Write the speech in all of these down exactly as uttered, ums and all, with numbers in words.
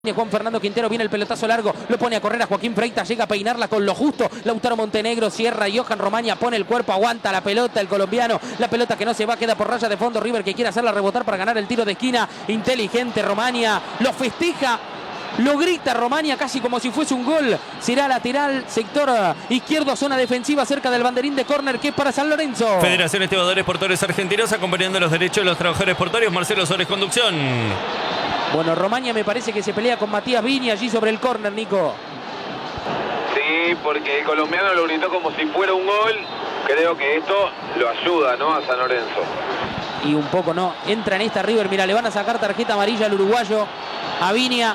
Juan Fernando Quintero, viene el pelotazo largo, lo pone a correr a Joaquín Freitas, llega a peinarla con lo justo. Lautaro Montenegro cierra, Johan Romaña pone el cuerpo, aguanta la pelota el colombiano, la pelota que no se va, queda por raya de fondo. River que quiere hacerla rebotar para ganar el tiro de esquina. Inteligente Romaña, lo festeja, lo grita Romaña casi como si fuese un gol. Será lateral, sector izquierdo, zona defensiva cerca del banderín de córner, que es para San Lorenzo. Federación Estibadores Portuarios Argentinos, acompañando los derechos de los trabajadores portuarios. Marcelo Suárez, conducción. Bueno, Romaña me parece que se pelea con Matías Viña allí sobre el córner, Nico. Sí, porque el colombiano lo gritó como si fuera un gol. Creo que esto lo ayuda, ¿no?, a San Lorenzo. Y un poco no. Entra en esta River. Mira, le van a sacar tarjeta amarilla al uruguayo, a Viña.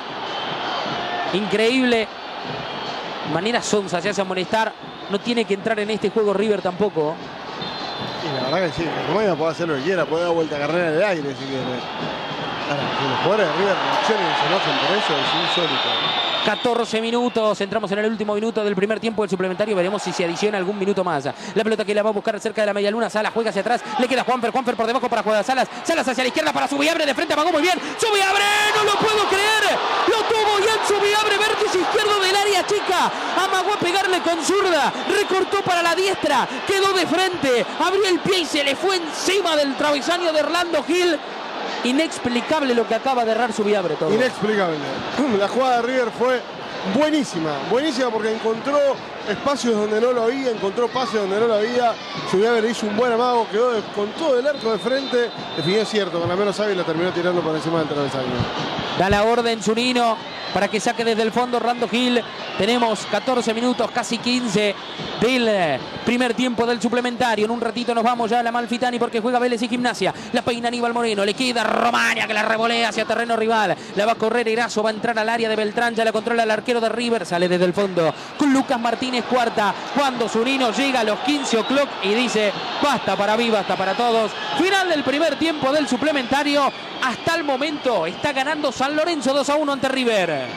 Increíble. De manera sonsa se hace amonestar. No tiene que entrar en este juego River tampoco. Y la verdad que sí, que Romaña puede hacer lo que quiera, puede dar vuelta a carrera en el aire si quiere. Ahora, que los jugadores de River reaccionen y se enojen por eso es insólito. catorce minutos, entramos en el último minuto del primer tiempo del suplementario. Veremos si se adiciona algún minuto más. La pelota que la va a buscar cerca de la media luna. Salas juega hacia atrás, le queda Juanfer, Juanfer por debajo para jugar a Salas. Salas hacia la izquierda para Zubiabre, de frente Amagó muy bien. Zubiabre, no lo puedo creer. Lo tuvo bien Zubiabre, vértice izquierdo del área chica. Amagó a pegarle con zurda, recortó para la diestra, quedó de frente, abrió el pie y se le fue encima del travesaño de Orlando Gil. Inexplicable lo que acaba de errar Zubiabre todo. Inexplicable. La jugada de River fue buenísima, buenísima porque encontró espacios donde no lo había, encontró pases donde no lo había. Zubiabre hizo un buen amago, quedó de, con todo el arco de frente. Definió cierto, con la menos hábil la terminó tirando por encima del travesaño. Da la orden Zunino para que saque desde el fondo Orlando Gil. Tenemos catorce minutos, casi quince del primer tiempo del suplementario. En un ratito nos vamos ya a la Amalfitani porque juega Vélez y Gimnasia. La peina Aníbal Moreno, le queda Romaña que la revolea hacia terreno rival. La va a correr Erazo, va a entrar al área de Beltrán, ya la controla el arquero de River. Sale desde el fondo con Lucas Martínez cuarta. Cuando Zunino llega a los quince o'clock y dice basta para mí, basta para todos. Final del primer tiempo del suplementario. Hasta el momento está ganando San Lorenzo dos a uno ante River.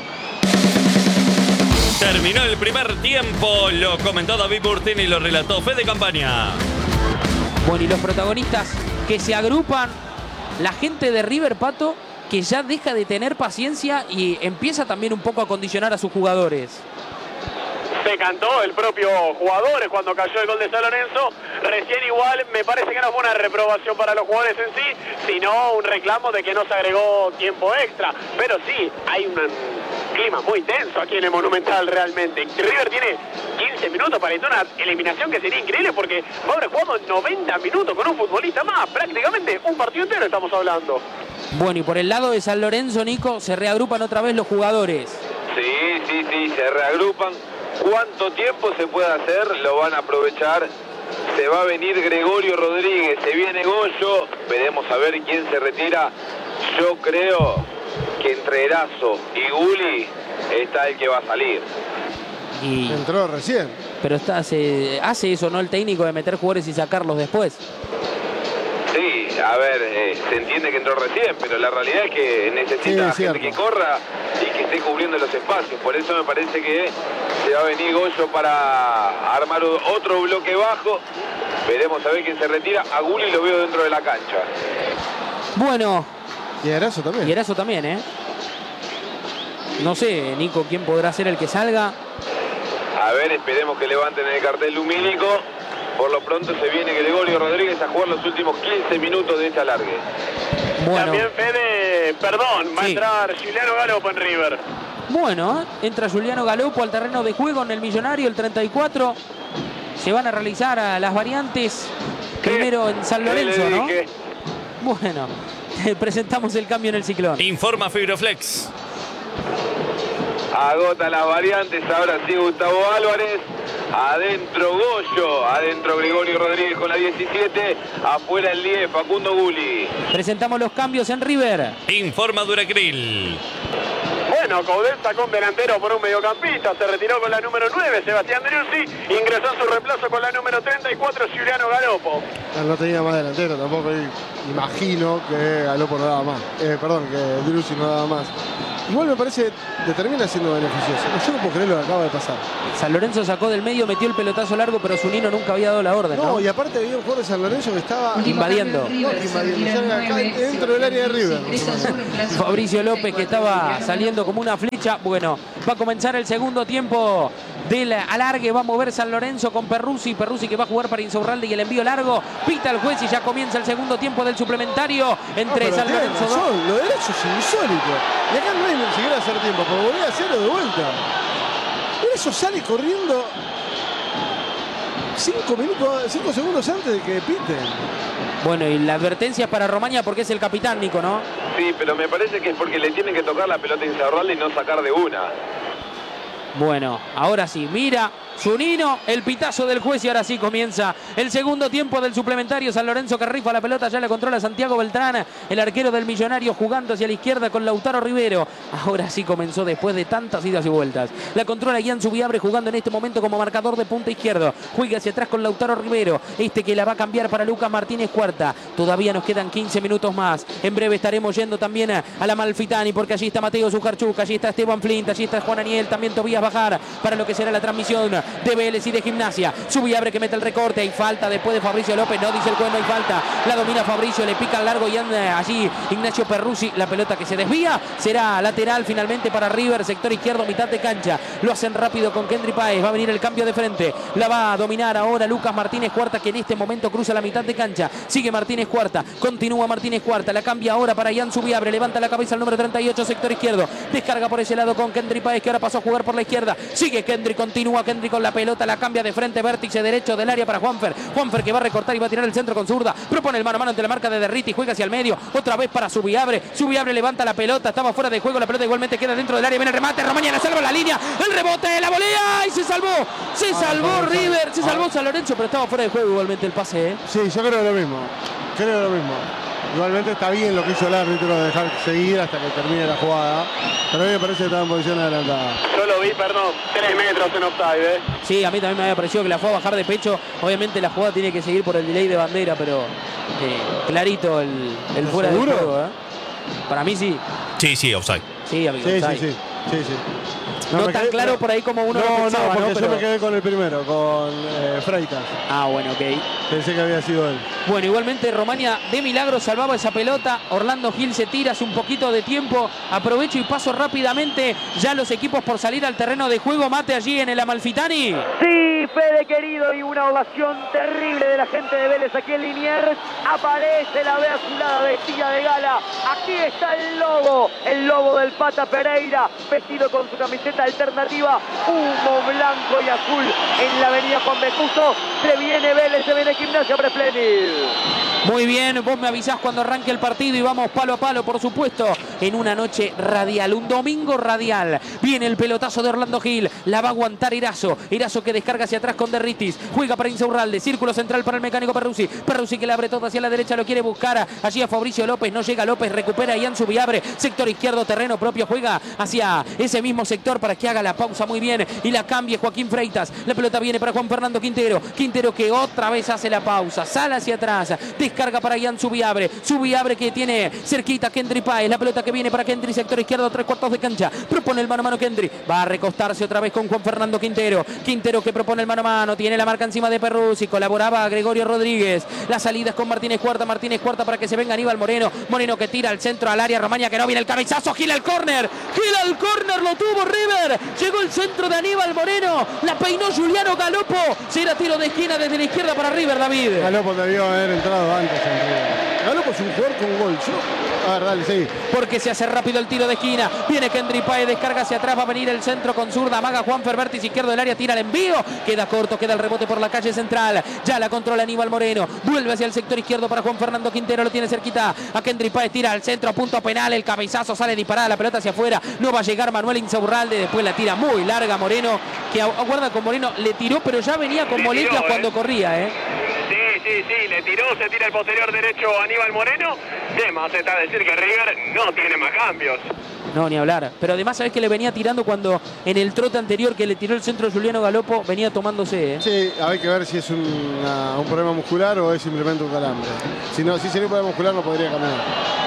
Terminó el primer tiempo, lo comentó David Burtín y lo relató Fede Campaña. Bueno, y los protagonistas que se agrupan, la gente de River, Pato, que ya deja de tener paciencia y empieza también un poco a condicionar a sus jugadores. Se cantó el propio jugador cuando cayó el gol de San Lorenzo. Recién igual me parece que no fue una reprobación para los jugadores en sí, sino un reclamo de que no se agregó tiempo extra. Pero sí, hay un clima muy tenso aquí en el Monumental realmente. River tiene quince minutos para ir a una eliminación que sería increíble porque va a haber jugado noventa minutos con un futbolista más. Prácticamente un partido entero estamos hablando. Bueno, y por el lado de San Lorenzo, Nico, se reagrupan otra vez los jugadores. Sí, sí, sí, se reagrupan. ¿Cuánto tiempo se puede hacer? Lo van a aprovechar. Se va a venir Gregorio Rodríguez, se viene Goyo. Veremos a ver quién se retira. Yo creo que entre Erazo y Gulli está el que va a salir. Y... entró recién. Pero está, hace, hace eso, ¿no? El técnico de meter jugadores y sacarlos después. Sí, a ver, eh, se entiende que entró recién, pero la realidad es que necesita sí, gente que corra y que esté cubriendo los espacios. Por eso me parece que se va a venir Goyo para armar otro bloque bajo. Veremos a ver quién se retira. A Gulli lo veo dentro de la cancha. Bueno. Y Erazo también. Y Erazo también, ¿eh? No sé, Nico, quién podrá ser el que salga. A ver, esperemos que levanten el cartel lumínico. Por lo pronto se viene Gregorio Rodríguez a jugar los últimos quince minutos de este alargue. Bueno. También Fede, perdón, va sí. a entrar Giuliano Galopo en River. Bueno, entra Giuliano Galopo al terreno de juego en el Millonario, el treinta y cuatro. Se van a realizar las variantes primero en San Lorenzo, ¿no? Bueno, presentamos el cambio en el Ciclón. Informa Fibroflex. Agota las variantes, ahora sí Gustavo Álvarez. Adentro Goyo, adentro Gregorio Rodríguez con la diecisiete, afuera el diez, Facundo Gulli. Presentamos los cambios en River. Informa Duracril. Bueno, Coudet sacó un delantero por un mediocampista, se retiró con la número nueve, Sebastián Driussi, ingresó en su reemplazo con la número treinta y cuatro, Giuliano Galopo. No tenía más delantero, tampoco imagino que Galopo no daba más, eh, perdón, que Driussi no daba más. igual me parece que termina siendo beneficioso. Yo no puedo creer lo que acaba de pasar. San Lorenzo sacó del medio, metió el pelotazo largo, pero Zunino nunca había dado la orden, ¿no? No, y aparte había un jugador de San Lorenzo que estaba invadiendo. No, invadiendo, ya acá dentro del área de River. Fabricio López, que estaba saliendo como una flecha. Bueno, va a comenzar el segundo tiempo del alargue. Va a mover San Lorenzo con Perruzzi. Perruzzi que va a jugar para Insaurralde y el envío largo. Pita el juez y ya comienza el segundo tiempo del suplementario entre no, San Lorenzo dos. Lo derecho es insólito. Y acá no hay ni siquiera hacer tiempo, porque volví a hacerlo de vuelta. Por eso sale corriendo cinco minutos, cinco segundos antes de que piten. Bueno, y la advertencia es para Romaña porque es el capitán, Nico, ¿no? Sí, pero me parece que es porque le tienen que tocar la pelota a Insaurralde y no sacar de una. Bueno, ahora sí, mira Zunino, el pitazo del juez y ahora sí comienza el segundo tiempo del suplementario. San Lorenzo que rifa la pelota, ya la controla Santiago Beltrán, el arquero del Millonario jugando hacia la izquierda con Lautaro Rivero. Ahora sí comenzó después de tantas idas y vueltas. La controla Ian Zubiabre jugando en este momento como marcador de punta izquierdo. Juega hacia atrás con Lautaro Rivero, este que la va a cambiar para Lucas Martínez Cuarta. Todavía nos quedan quince minutos más. En breve estaremos yendo también a, a la Amalfitani porque allí está Mateo Zucarchuk, allí está Esteban Flint, allí está Juan Aniel, también Tobías Bajar para lo que será la transmisión de Vélez y de Gimnasia. Zubiabre que mete el recorte, hay falta después de Fabricio López, no dice el juez, no hay falta, la domina Fabricio, le pica al largo y anda allí Ignacio Perruzzi, la pelota que se desvía, será lateral finalmente para River, sector izquierdo, mitad de cancha, lo hacen rápido con Kendry Páez, va a venir el cambio de frente, la va a dominar ahora Lucas Martínez Cuarta que en este momento cruza la mitad de cancha, sigue Martínez Cuarta, continúa Martínez Cuarta, la cambia ahora para Ian Zubiabre, levanta la cabeza el número treinta y ocho, sector izquierdo, descarga por ese lado con Kendry Páez que ahora pasó a jugar por la izquierda, sigue Kendry, continúa Kendry con la pelota, la cambia de frente, vértice derecho del área para Juanfer, Juanfer que va a recortar y va a tirar el centro con zurda, propone el mano a mano ante la marca de Derriti, juega hacia el medio, otra vez para Zubiabre, Zubiabre levanta la pelota, estaba fuera de juego, la pelota igualmente queda dentro del área, viene el remate, Romaña la salva la línea, el rebote, la volea y se salvó, se salvó River, se salvó San Lorenzo, pero estaba fuera de juego igualmente el pase, ¿eh? Sí, yo creo lo mismo, creo lo mismo. Igualmente está bien lo que hizo el árbitro de dejar seguir hasta que termine la jugada. Pero a mí me parece que estaba en posición adelantada. Yo lo vi, perdón, tres metros en offside, ¿eh? Sí, a mí también me había parecido que la fue a bajar de pecho. Obviamente la jugada tiene que seguir por el delay de bandera, pero eh, clarito el, el fuera de juego, ¿eh? Para mí sí. Sí, sí, offside. Sí, amigo, sí, offside. sí, sí, sí, sí. No, No tan quedé, claro no, por ahí como uno no, lo pensaba, no, porque ¿no? yo Pero... me quedé con el primero, con eh, Freitas. Ah, bueno, ok. Pensé que había sido él. Bueno, igualmente Romaña de milagro salvaba esa pelota. Orlando Gil se tira hace un poquito de tiempo. Aprovecho y paso rápidamente ya los equipos por salir al terreno de juego. Mate allí en el Amalfitani. Sí, Fede querido, y una ovación terrible de la gente de Vélez aquí en Liniers. Aparece la B azulada vestida de gala. Aquí está el lobo, el lobo del Pata Pereira, vestido con su camiseta alternativa, humo blanco y azul en la avenida Juan Becuso. Se viene Vélez, se viene Gimnasia para Espléndido. Muy bien, vos me avisás cuando arranque el partido y vamos palo a palo, por supuesto, en una noche radial, un domingo radial. Viene el pelotazo de Orlando Gil, la va a aguantar Erazo, Erazo que descarga hacia atrás con Derritis, juega para Insaurralde, círculo central para el mecánico Perruzzi, Perruzzi que le abre todo hacia la derecha, lo quiere buscar allí a Fabricio López, no llega López, recupera a Ian Zubiabre, sector izquierdo, terreno propio, juega hacia ese mismo sector para que haga la pausa muy bien y la cambie Joaquín Freitas, la pelota viene para Juan Fernando Quintero, Quintero que otra vez hace la pausa, sale hacia atrás, descarga para Ian Zubiabre, Zubiabre que tiene cerquita a Kendry Páez, la pelota que viene para Kendry, sector izquierdo, tres cuartos de cancha, propone el mano a mano Kendry, va a recostarse otra vez con Juan Fernando Quintero, Quintero que propone el mano a mano, tiene la marca encima de Perruzzi, colaboraba Gregorio Rodríguez, las salidas con Martínez Cuarta, Martínez Cuarta para que se venga Aníbal Moreno, Moreno que tira al centro al área, Romaña que no viene el cabezazo, Gil al córner, Gil al córner, lo tuvo River, llegó el centro de Aníbal Moreno, la peinó Juliano Galopo, será tiro de esquina desde la izquierda para River, David. Galopo debió haber entrado antes en River. Galopo es un jugador con gol. Yo... A ver, dale, sí. Porque se hace rápido el tiro de esquina. Viene Kendry Páez, descarga hacia atrás, va a venir el centro con zurda, amaga Juan Ferbertis, izquierdo del área, tira el envío. Queda corto, queda el rebote por la calle central. Ya la controla Aníbal Moreno. Vuelve hacia el sector izquierdo para Juan Fernando Quintero, lo tiene cerquita a Kendry Páez, tira al centro, a punto penal, el cabezazo sale disparada, la pelota hacia afuera. No va a llegar Manuel Insaurralde, después la tira muy larga Moreno, que aguarda con Moreno, le tiró, pero ya venía con molestias cuando eh. corría, ¿eh? Sí, sí, sí, le tiró, se tira el posterior derecho Aníbal Moreno. De más está decir que River no tiene más cambios. No, ni hablar. Pero además, ¿sabés que le venía tirando cuando en el trote anterior que le tiró el centro Juliano Galopo venía tomándose? ¿eh? Sí, hay que ver si es una, un problema muscular o es simplemente un calambre. Si no, si sería un problema muscular no podría caminar.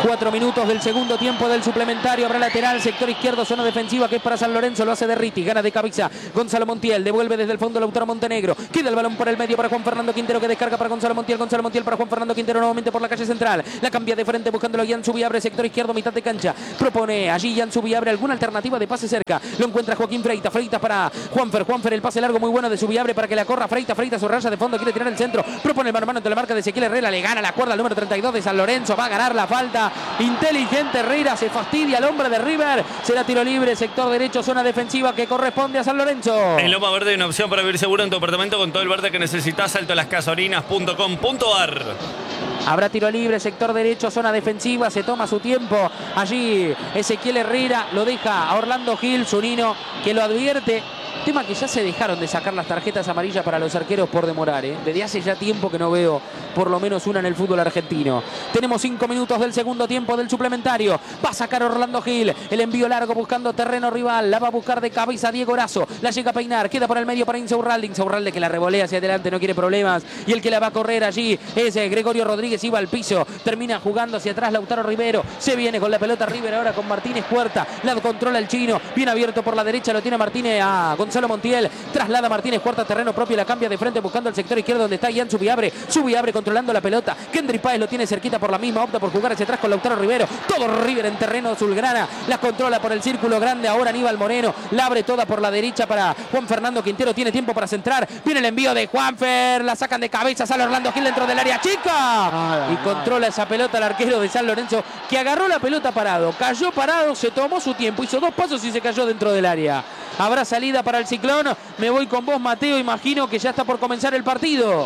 Cuatro minutos del segundo tiempo del suplementario. Habrá lateral, sector izquierdo, zona defensiva que es para San Lorenzo. Lo hace de Riti, gana de cabeza Gonzalo Montiel. Devuelve desde el fondo Lautaro Montenegro. Queda el balón por el medio para Juan Fernando Quintero, que descarga para Gonzalo Montiel. Gonzalo Montiel para Juan Fernando Quintero nuevamente por la calle central. La cambia de frente buscándolo Ian Zubiabre, sector izquierdo, mitad de cancha. Propone allí Ian Zubiabre alguna alternativa de pase cerca. Lo encuentra Joaquín Freitas. Freitas para Juanfer. Juanfer, el pase largo muy bueno de Zubiabre para que la corra Freitas. Freitas su raya de fondo, quiere tirar el centro. Propone el mano a mano ante la marca de Ezequiel Herrera. Le gana la cuerda al número treinta y dos de San Lorenzo. Va a ganar la falta. Inteligente Herrera, se fastidia al hombre de River. Será tiro libre, sector derecho, zona defensiva que corresponde a San Lorenzo. En Loma Verde hay una opción para vivir seguro en tu apartamento con todo el verde que necesitas. Salto a las casorinas punto com punto ar. Habrá tiro libre, sector derecho, zona defensiva, se toma su tiempo. Allí Ezequiel Herrera lo deja a Orlando Gil, Zunino, que lo advierte. Tema que ya se dejaron de sacar las tarjetas amarillas para los arqueros por demorar, ¿eh? Desde hace ya tiempo que no veo por lo menos una en el fútbol argentino. Tenemos cinco minutos del segundo tiempo del suplementario. Va a sacar Orlando Gil. El envío largo buscando terreno rival. La va a buscar de cabeza Diego Erazo. La llega a peinar. Queda por el medio para Insaurralde. Insaurralde que la revolea hacia adelante, no quiere problemas. Y el que la va a correr allí es Gregorio Rodríguez. Iba al piso. Termina jugando hacia atrás Lautaro Rivero. Se viene con la pelota River ahora con Martínez Cuarta. La controla el chino. Bien abierto por la derecha. Lo tiene Martínez a Gonzalo Montiel. Traslada Martínez Cuarta terreno propio. La cambia de frente buscando el sector izquierdo donde está Ian Zubiabre. Zubiabre controlando la pelota. Kendry Páez lo tiene cerquita por la misma. Opta por jugar hacia atrás con Lautaro Rivero. Todo River en terreno azulgrana. La controla por el círculo grande. Ahora Aníbal Moreno. La abre toda por la derecha para Juan Fernando Quintero. Tiene tiempo para centrar. Viene el envío de Juanfer. La sacan de cabeza. Sale Orlando Gil dentro del área chica. Y controla esa pelota el arquero de San Lorenzo, que agarró la pelota parado. Cayó parado. Se tomó su tiempo. Hizo dos pasos y se cayó dentro del área. Habrá salida para el Ciclón. Me voy con vos, Mateo. Imagino que ya está por comenzar el partido.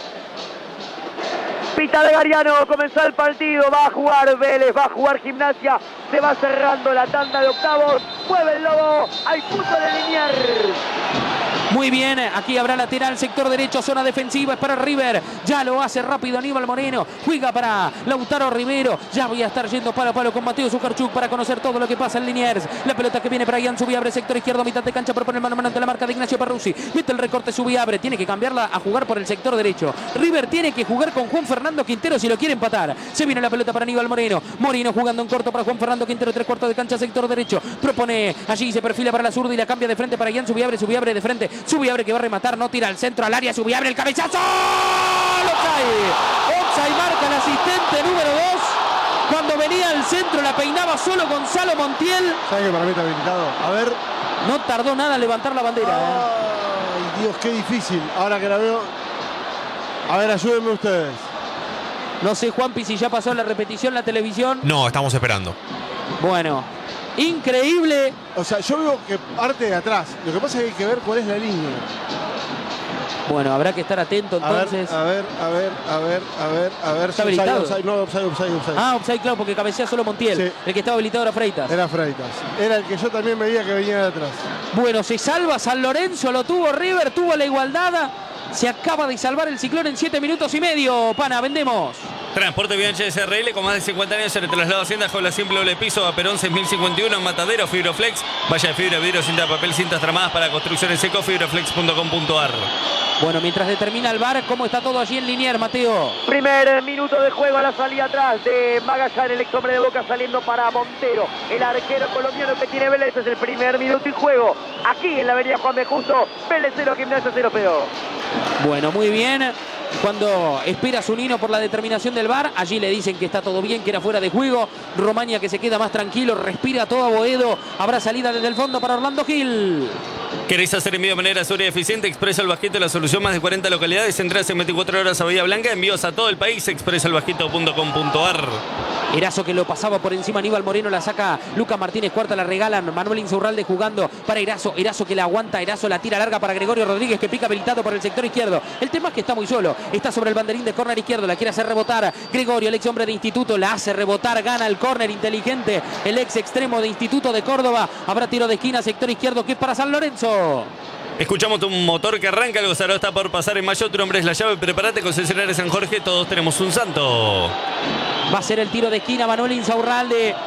Pita de Gariano, comenzó el partido, va a jugar Vélez, va a jugar Gimnasia, se va cerrando la tanda de octavos, mueve el Lobo, hay fútbol de Liniers. Muy bien, aquí habrá lateral, sector derecho, zona defensiva, es para River. Ya lo hace rápido Aníbal Moreno. Juega para Lautaro Rivero. Ya voy a estar yendo palo a palo con Mateo Zuccarchuk para conocer todo lo que pasa en Liniers. La pelota que viene para Ian Zubiabre, sector izquierdo, mitad de cancha, propone el mano a mano ante la marca de Ignacio Perruzzi. Mete el recorte Zubiabre, tiene que cambiarla a jugar por el sector derecho. River tiene que jugar con Juan Fernando Quintero si lo quiere empatar. Se viene la pelota para Aníbal Moreno. Moreno jugando en corto para Juan Fernando Quintero, tres cuartos de cancha, sector derecho. Propone allí, se perfila para la zurda y la cambia de frente para Ian Zubiabre. Zubiabre de frente. Zubiabre que va a rematar, no tira al centro, al área. Zubiabre, el cabezazo. Offside. Offside marca el asistente número dos. Cuando venía al centro la peinaba solo Gonzalo Montiel. ¿Sabe que para mí está habilitado? A ver. No tardó nada en levantar la bandera. Ay, Dios, qué difícil. Ahora que la veo. A ver, ayúdenme ustedes. No sé, Juanpi, si ya pasó la repetición la televisión. No, estamos esperando. Bueno, increíble. O sea, yo veo que parte de atrás. Lo que pasa es que hay que ver cuál es la línea. Bueno, habrá que estar atento entonces. A ver, a ver, a ver, a ver, a ver. ¿Está habilitado? Offside, no, offside, offside, offside. Ah, offside, claro, porque cabecea solo Montiel. Sí. El que estaba habilitado era Freitas. Era Freitas. Era el que yo también veía que venía de atrás. Bueno, se salva San Lorenzo, lo tuvo River, tuvo la igualdad. Se acaba de salvar el Ciclón en siete minutos y medio. Pana, vendemos. Transporte Bianchi S R L con más de cincuenta años se le traslada a Hacienda Jaula Simple doble piso a Perón seis mil cincuenta y uno, Matadero, Fibroflex, valla de fibra, vidrio, cinta de papel, cintas tramadas para construcciones seco, fibroflex punto com punto ar. Bueno, mientras determina el V A R, ¿cómo está todo allí en Liniers, Mateo? Primer minuto de juego a la salida atrás de Magallanes, el ex hombre de Boca saliendo para Montero, el arquero colombiano que tiene Vélez. Es el primer minuto y juego aquí en la avenida Juan B. Justo. Vélez cero, Gimnasia cero, peor. Bueno, muy bien. Cuando espera Zunino por la determinación del V A R, allí le dicen que está todo bien, que era fuera de juego. Romaña que se queda más tranquilo, respira todo a Boedo. Habrá salida desde el fondo para Orlando Gil. ¿Querés hacer envío de manera segura y eficiente? Expreso El Bajito, la solución, más de cuarenta localidades. Entrás en veinticuatro horas a Bahía Blanca. Envíos a todo el país. expreso el bajito punto com punto ar. Erazo que lo pasaba por encima, Aníbal Moreno la saca Lucas Martínez Cuarta, la regalan Manuel Insaurralde jugando para Erazo. Erazo que la aguanta, Erazo la tira larga para Gregorio Rodríguez que pica habilitado por el sector izquierdo. El tema es que está muy solo, está sobre el banderín de córner izquierdo, la quiere hacer rebotar Gregorio, el ex hombre de Instituto, la hace rebotar, gana el córner inteligente, el ex extremo de Instituto de Córdoba. Habrá tiro de esquina, sector izquierdo que es para San Lorenzo. Escuchamos un motor que arranca, el Gozaró está por pasar en mayo, tu nombre es la llave, prepárate, concesionaria San Jorge, todos tenemos un santo. Va a ser el tiro de esquina, Manuel Insaurralde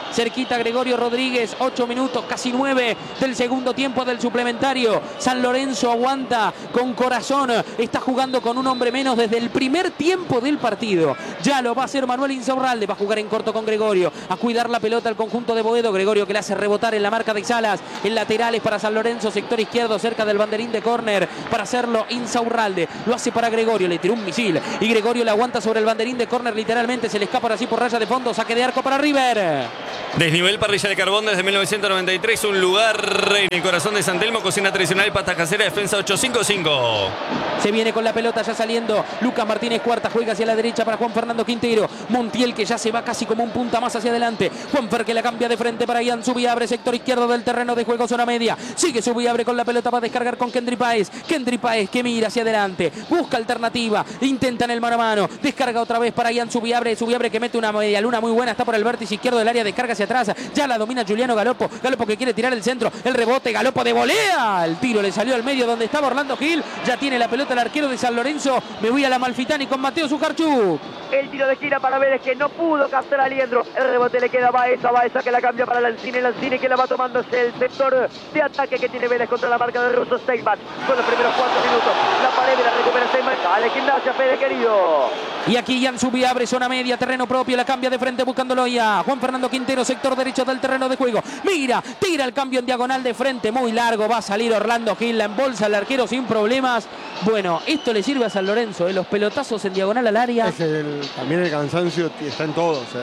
cerquita Gregorio Rodríguez, ocho minutos, casi nueve del segundo tiempo del suplementario. San Lorenzo aguanta con corazón, está jugando con un hombre menos desde el primer tiempo del partido. Ya lo va a hacer Manuel Insaurralde, va a jugar en corto con Gregorio, a cuidar la pelota al conjunto de Boedo. Gregorio que le hace rebotar en la marca de Salas, en laterales para San Lorenzo, sector izquierdo cerca del banderín de córner para hacerlo Insaurralde, lo hace para Gregorio, le tiró un misil y Gregorio le aguanta sobre el banderín de córner, literalmente se le escapa así por raya de fondo, saque de arco para River. Desnivel Parrilla de Carbón desde mil novecientos noventa y tres, un lugar en el corazón de San Telmo, cocina tradicional, pasta casera, defensa ocho cinco cinco. Se viene con la pelota ya saliendo Lucas Martínez Cuarta, juega hacia la derecha para Juan Fernando Quintero. Montiel que ya se va casi como un punta más hacia adelante. Juanfer que la cambia de frente para Ian Subiabre, sector izquierdo del terreno de juego, zona media. Sigue Subiabre con la pelota para descargar con Kendry Páez. Kendry Páez que mira hacia adelante, busca alternativa, intenta en el mano a mano, descarga otra vez para Ian Subiabre. Subiabre que mete una media luna muy buena, está por el vértice izquierdo del área, descarga hacia atrás. Ya la domina Juliano Galopo. Galopo que quiere tirar el centro, el rebote, Galopo de volea. El tiro le salió al medio donde estaba Orlando Gil. Ya tiene la pelota el arquero de San Lorenzo. Me voy a la Amalfitani con Mateo Zujarchuk. El tiro de esquina para Vélez que no pudo captar a Liendro. El rebote le queda a Baeza. Baeza que la cambia para Lanzini. Lanzini que la va tomando hacia el sector de ataque que tiene Vélez contra la marca de Russo Steinman. Con los primeros cuatro minutos. La pared la recupera Steinman. Dale, Gimnasia, Fede querido. Y aquí Ian Subiabre, zona media, terreno propio. La cambia de frente buscándolo ya. Juan Fernando Quintero, sector derecho del terreno de juego. Mira, tira el cambio en diagonal de frente. Muy largo. Va a salir Orlando Gil. La embolsa al arquero sin problemas. Bueno, esto le sirve a San Lorenzo. ¿eh? Los pelotazos en diagonal al área. Es el, también el cansancio está en todos. ¿eh?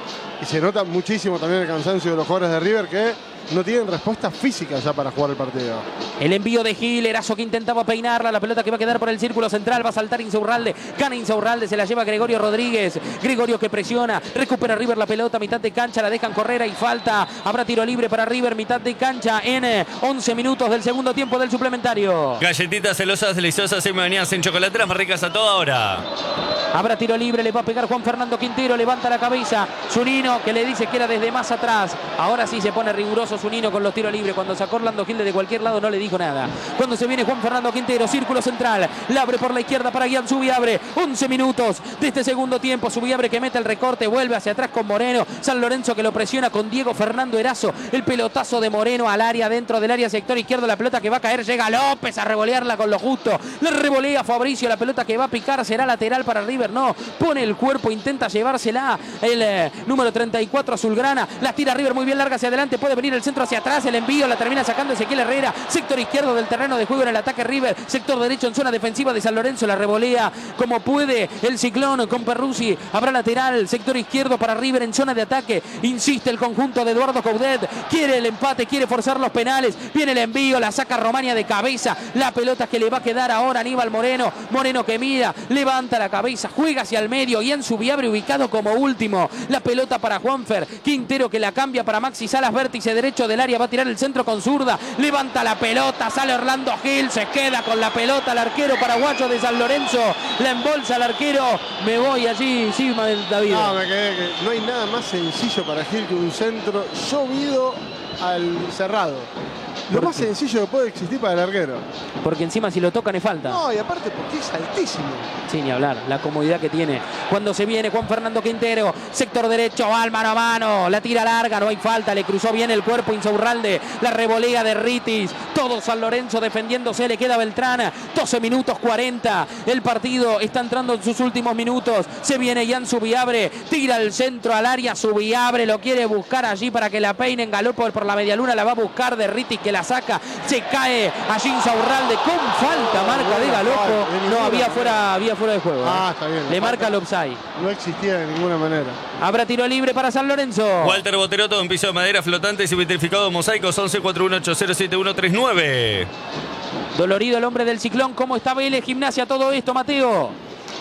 Y se nota muchísimo también el cansancio de los jugadores de River que no tienen respuesta física ya para jugar el partido. El envío de Gil, Erazo que intentaba peinarla, la pelota que va a quedar por el círculo central, va a saltar Insaurralde, gana Insaurralde, se la lleva Gregorio Rodríguez, Gregorio que presiona, recupera River la pelota, mitad de cancha, la dejan correr y falta, habrá tiro libre para River, mitad de cancha en once minutos del segundo tiempo del suplementario. Galletitas celosas, deliciosas, semi bañadas en chocolate, las más ricas a toda hora. Habrá tiro libre, le va a pegar Juan Fernando Quintero, levanta la cabeza, Zunino que le dice que era desde más atrás, ahora sí se pone riguroso Zunino con los tiros libres, cuando sacó Orlando Gil de cualquier lado no le dijo nada. Cuando se viene Juan Fernando Quintero, círculo central, la abre por la izquierda para Ian Subiabre, once minutos de este segundo tiempo, Subiabre que mete el recorte, vuelve hacia atrás con Moreno, San Lorenzo que lo presiona con Diego Fernando Erazo, el pelotazo de Moreno al área, dentro del área sector izquierdo, la pelota que va a caer, llega López a revolearla con lo justo, le revolea Fabricio, la pelota que va a picar será lateral para River, no, pone el cuerpo, intenta llevársela el eh, número treinta y cuatro azulgrana, la tira River muy bien larga hacia adelante, puede venir el centro hacia atrás, el envío la termina sacando Ezequiel Herrera, sector izquierdo del terreno de juego en el ataque River, sector derecho en zona defensiva de San Lorenzo, la revolea como puede el Ciclón con Perruzzi, habrá lateral, sector izquierdo para River en zona de ataque, insiste el conjunto de Eduardo Coudet, quiere el empate, quiere forzar los penales, viene el envío, la saca Romania de cabeza, la pelota que le va a quedar ahora Aníbal Moreno, Moreno que mira, levanta la cabeza, juega hacia el medio y en Subiabre ubicado como último, la pelota para Juanfer, Quintero que la cambia para Maxi Salas, vértice derecho del área, va a tirar el centro con zurda, levanta la pelota, sale Orlando Gil, se queda con la pelota el arquero paraguayo de San Lorenzo, la embolsa al arquero, me voy allí, sí, David. No, me quedé que no hay nada más sencillo para Gil que un centro llovido al cerrado. Lo más sencillo que puede existir para el arquero. Porque encima si lo tocan es falta. No, y aparte porque es altísimo. Sí, ni hablar, la comodidad que tiene. Cuando se viene Juan Fernando Quintero, sector derecho, va al mano a mano, la tira larga, no hay falta, le cruzó bien el cuerpo Insaurralde, la revolea de Ritis, todo San Lorenzo defendiéndose, le queda Beltrán, doce minutos cuarenta, el partido está entrando en sus últimos minutos, se viene Ian Subiabre, tira el centro al área, Subiabre lo quiere buscar allí para que la peinen, Galopo por la medialuna, la va a buscar de Ritis que la saca, se cae allí Insaurralde con falta, marca de Galopo, no, había fuera, había fuera de juego. Ah, ¿eh? está bien. Le marca el offside. No existía de ninguna manera. Habrá tiro libre para San Lorenzo. Walter Boteroto, un piso de madera flotantes y vitrificados mosaicos, once cuatro uno ocho cero siete uno tres nueve. Dolorido el hombre del Ciclón. ¿Cómo está Vélez? Gimnasia, todo esto, Mateo.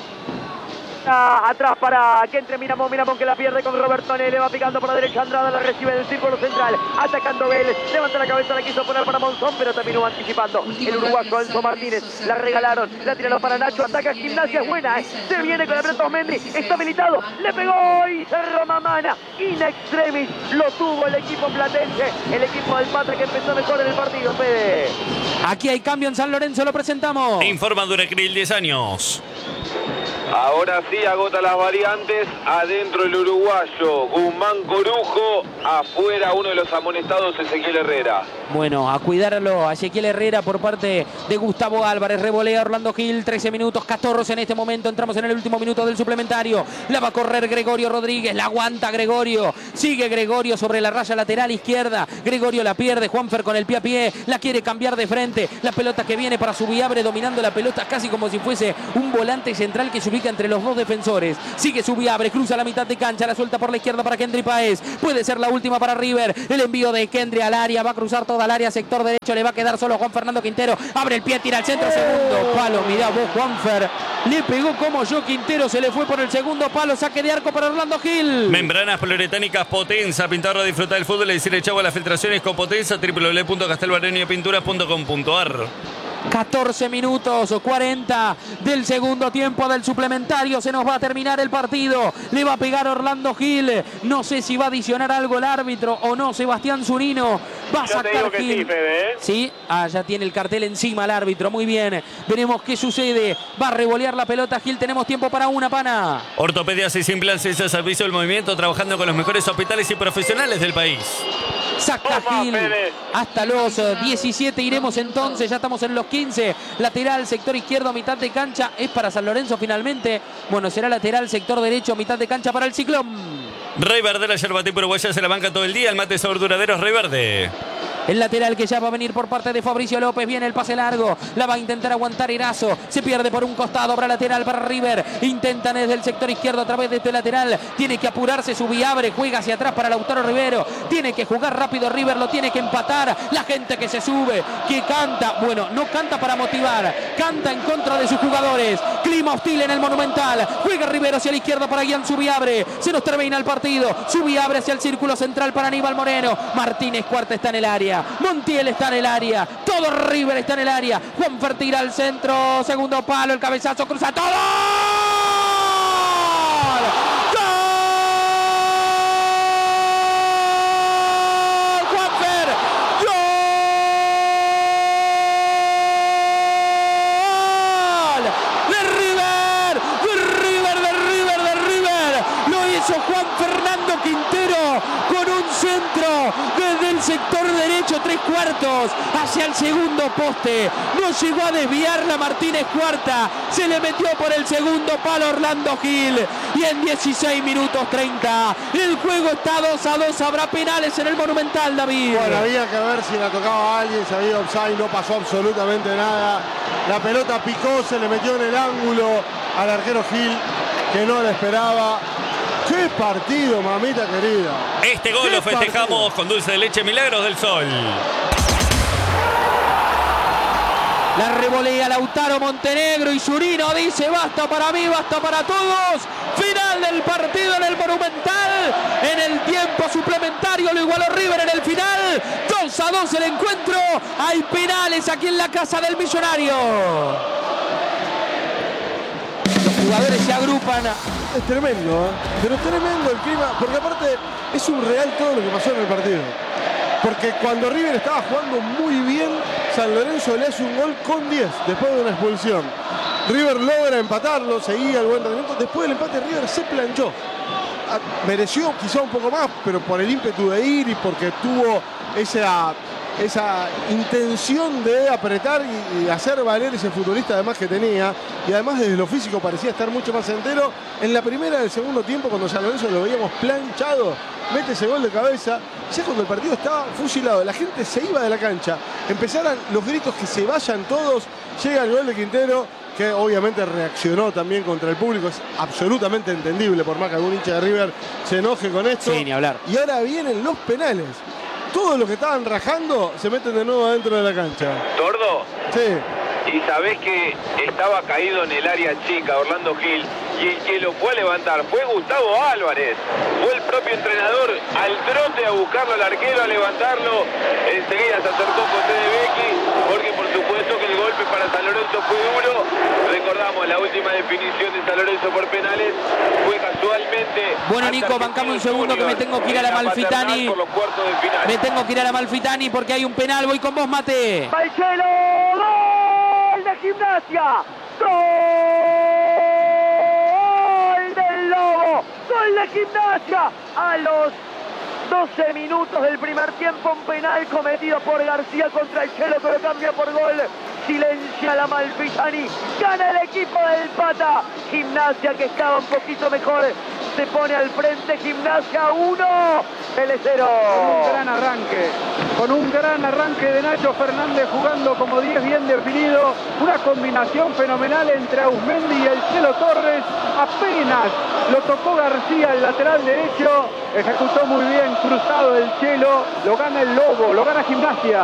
Atrás para que entre Miramón, Miramón que la pierde con Roberto Nele, va picando por la derecha, Andrada la recibe del círculo central, atacando Vélez, levanta la cabeza, la quiso poner para Monzón, pero terminó anticipando el uruguayo Enzo Martínez, la regalaron, la tiraron para Nacho, ataca Gimnasia, es buena, ¿eh? Se viene con el Bretos Mendy, está habilitado, le pegó y cerró Mamana, in extremis, lo tuvo el equipo platense, el equipo del Patra que empezó mejor en el partido, Fede. Aquí hay cambio en San Lorenzo, lo presentamos. Informa Duracril, diez años. Ahora sí agota las variantes. Adentro el uruguayo Guzmán Corujo. Afuera uno de los amonestados, Ezequiel Herrera. Bueno, a cuidarlo a Ezequiel Herrera por parte de Gustavo Álvarez. Revolea Orlando Gil, trece minutos catorce en este momento. Entramos en el último minuto del suplementario. La va a correr Gregorio Rodríguez, la aguanta Gregorio. Sigue Gregorio sobre la raya lateral izquierda. Gregorio la pierde, Juanfer con el pie a pie. La quiere cambiar de frente. La pelota que viene para Subiabre, dominando la pelota casi como si fuese un volante central que se ubica entre los dos defensores. Sigue Subiabre, cruza la mitad de cancha, la suelta por la izquierda para Kendry Páez. Puede ser la última para River. El envío de Kendry al área, va a cruzar todo al área, sector derecho, le va a quedar solo Juan Fernando Quintero. Abre el pie, tira al centro, segundo palo. Mirá vos, Juanfer. Le pegó como yo, Quintero se le fue por el segundo palo. Saque de arco para Orlando Gil. Membranas poliuretánicas Potenza. Pintarlo a disfrutar del fútbol y decirle chau a las filtraciones con Potenza. doble u doble u doble u punto castelbarreñopinturas punto com punto a r. catorce minutos cuarenta del segundo tiempo del suplementario. Se nos va a terminar el partido. Le va a pegar Orlando Gil. No sé si va a adicionar algo el árbitro o no. Sebastián Zunino va a Yo sacar te digo que Gil. sí, Fede, ¿eh? Sí, ah, ya tiene el cartel encima el árbitro. Muy bien. Veremos qué sucede. Va a revolear la pelota Gil. Tenemos tiempo para una, pana. Ortopedias y implantes al servicio del movimiento, trabajando con los mejores hospitales y profesionales del país. Saca Toma, Gil Fede. hasta los diecisiete. Iremos entonces, ya estamos en los quince. Lateral, sector izquierdo, mitad de cancha. Es para San Lorenzo finalmente. Bueno, será lateral, sector derecho, mitad de cancha para el Ciclón. Rey Verde, la yerba tipo uruguaya, se la banca todo el día. El mate sabor duradero es Rey Verde. El lateral que ya va a venir por parte de Fabricio López. Viene el pase largo. La va a intentar aguantar Erazo. Se pierde por un costado. Habrá lateral para River. Intentan desde el sector izquierdo a través de este lateral. Tiene que apurarse Subiabre. Juega hacia atrás para Lautaro Rivero. Tiene que jugar rápido River. Lo tiene que empatar. La gente que se sube. Que canta. Bueno, no canta para motivar. Canta en contra de sus jugadores. Clima hostil en el Monumental. Juega Rivero hacia la izquierda para Guián Subiabre. Se nos termina el partido. Subiabre hacia el círculo central para Aníbal Moreno. Martínez Cuarta está en el área. Montiel está en el área. Todo River está en el área. Juanfer tira al centro. Segundo palo. El cabezazo cruza todo. ¡Gol! ¡Juanfer! ¡Gol! ¡De River! ¡De River! ¡De River! ¡De River! Lo hizo Juan Fernando Quintero con un centro desde el sector derecho, tres cuartos, hacia el segundo poste. No llegó a desviarla Martínez Cuarta. Se le metió por el segundo palo Orlando Gil. Y en dieciséis minutos treinta, el juego está dos a dos. Habrá penales en el Monumental, David. Bueno, había que ver si la tocaba a alguien, si había offside, no pasó absolutamente nada. La pelota picó, se le metió en el ángulo al arquero Gil, que no la esperaba. ¡Qué partido, mamita querida! Este gol lo festejamos partido con dulce de leche Milagros del Sol. La revolea Lautaro Montenegro y Zunino dice basta para mí, basta para todos. Final del partido en el Monumental. En el tiempo suplementario lo igualó River en el final. dos a dos el encuentro. Hay penales aquí en la casa del Millonario. Los jugadores se agrupan. Es tremendo, ¿eh? Pero tremendo el clima, porque aparte es un real todo lo que pasó en el partido. Porque cuando River estaba jugando muy bien, San Lorenzo le hace un gol con diez después de una expulsión. River logra empatarlo, seguía el buen rendimiento. Después del empate River se planchó. Mereció quizá un poco más, pero por el ímpetu de ir y porque tuvo esa, esa intención de apretar y, y hacer valer ese futbolista además que tenía. Y además desde lo físico parecía estar mucho más entero. En la primera del segundo tiempo, cuando San Lorenzo lo veíamos planchado, mete ese gol de cabeza. Ya cuando el partido estaba fusilado, la gente se iba de la cancha, empezaron los gritos que se vayan todos. Llega el gol de Quintero, que obviamente reaccionó también contra el público. Es absolutamente entendible, por más que algún hincha de River se enoje con esto. Sí, ni hablar. Y ahora vienen los penales. Todos los que estaban rajando se meten de nuevo adentro de la cancha. ¿Tordo? Sí. Y sabés que estaba caído en el área chica Orlando Gil, y el que lo fue a levantar fue Gustavo Álvarez. Fue el propio entrenador al trote a buscarlo al arquero, a levantarlo. Enseguida se acercó José de Becchi, porque por supuesto que el golpe para San Lorenzo fue duro. Recordamos la última definición de San Lorenzo por penales fue casualmente. Bueno, Nico, bancame un segundo que me tengo que ir a la Malfitani. Me tengo que ir a la Malfitani porque hay un penal. Voy con vos, Mate. Marcelo, gol de Gimnasia. Gol Gol de Gimnasia a los doce minutos del primer tiempo, un penal cometido por García contra el Chelo, pero cambia por gol. Silencia la Amalfitani, gana el equipo del Pata. Gimnasia, que estaba un poquito mejor, se pone al frente. Gimnasia uno, Vélez cero. Con un gran arranque, con un gran arranque de Nacho Fernández jugando como diez bien definido. Una combinación fenomenal entre Auzmendi y el Chelo Torres. Apenas lo tocó García, el lateral derecho. Ejecutó muy bien, cruzado el Chelo. Lo gana el Lobo, lo gana Gimnasia.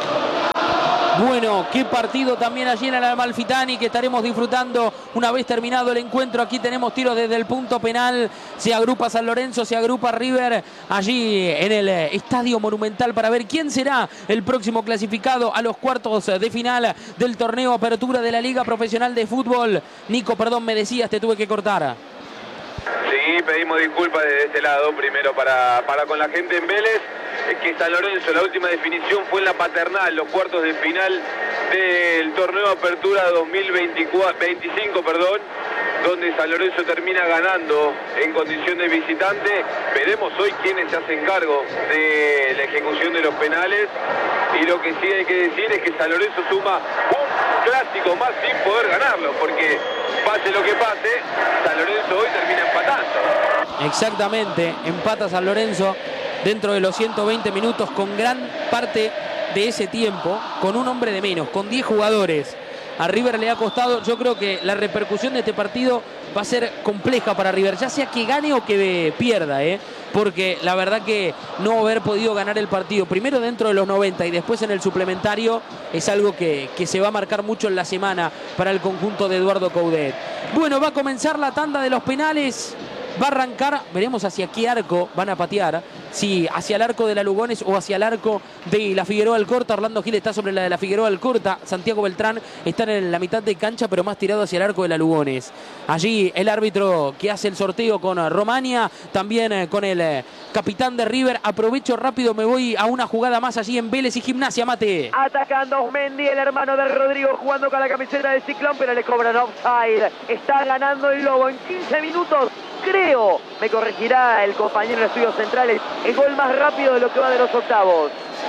Bueno, qué partido también allí en el Amalfitani que estaremos disfrutando una vez terminado el encuentro. Aquí tenemos tiros desde el punto penal. Se agrupa San Lorenzo, se agrupa River allí en el Estadio Monumental para ver quién será el próximo clasificado a los cuartos de final del torneo Apertura de la Liga Profesional de Fútbol. Nico, perdón, me decías, te tuve que cortar. Sí, pedimos disculpas desde este lado, primero para, para con la gente en Vélez, que San Lorenzo, la última definición fue en la Paternal, los cuartos de final del torneo Apertura dos mil veinticinco, perdón, donde San Lorenzo termina ganando en condición de visitante. Veremos hoy quiénes se hacen cargo de la ejecución de los penales, y lo que sí hay que decir es que San Lorenzo suma un clásico más sin poder ganarlo, porque pase lo que pase, San Lorenzo hoy termina empatando. Exactamente, empata San Lorenzo dentro de los ciento veinte minutos, con gran parte de ese tiempo con un hombre de menos, con diez jugadores. A River le ha costado, yo creo que la repercusión de este partido va a ser compleja para River, ya sea que gane o que pierda, ¿eh? Porque la verdad que no haber podido ganar el partido, primero dentro de los noventa y después en el suplementario, es algo que, que se va a marcar mucho en la semana para el conjunto de Eduardo Coudet. Bueno, va a comenzar la tanda de los penales. Va a arrancar, veremos hacia qué arco van a patear, si hacia el arco de la Lugones o hacia el arco de la Figueroa Alcorta. Orlando Gil está sobre la de la Figueroa Alcorta, Santiago Beltrán está en la mitad de cancha, pero más tirado hacia el arco de la Lugones. Allí el árbitro que hace el sorteo con Romania, también con el capitán de River. Aprovecho rápido, me voy a una jugada más allí en Vélez y Gimnasia, Mate. Atacando Auzmendi, el hermano de Rodrigo, jugando con la camiseta del Ciclón, pero le cobran offside. Está ganando el Lobo en quince minutos. Creo, me corregirá el compañero de Estudios Centrales, el gol más rápido de lo que va de los octavos.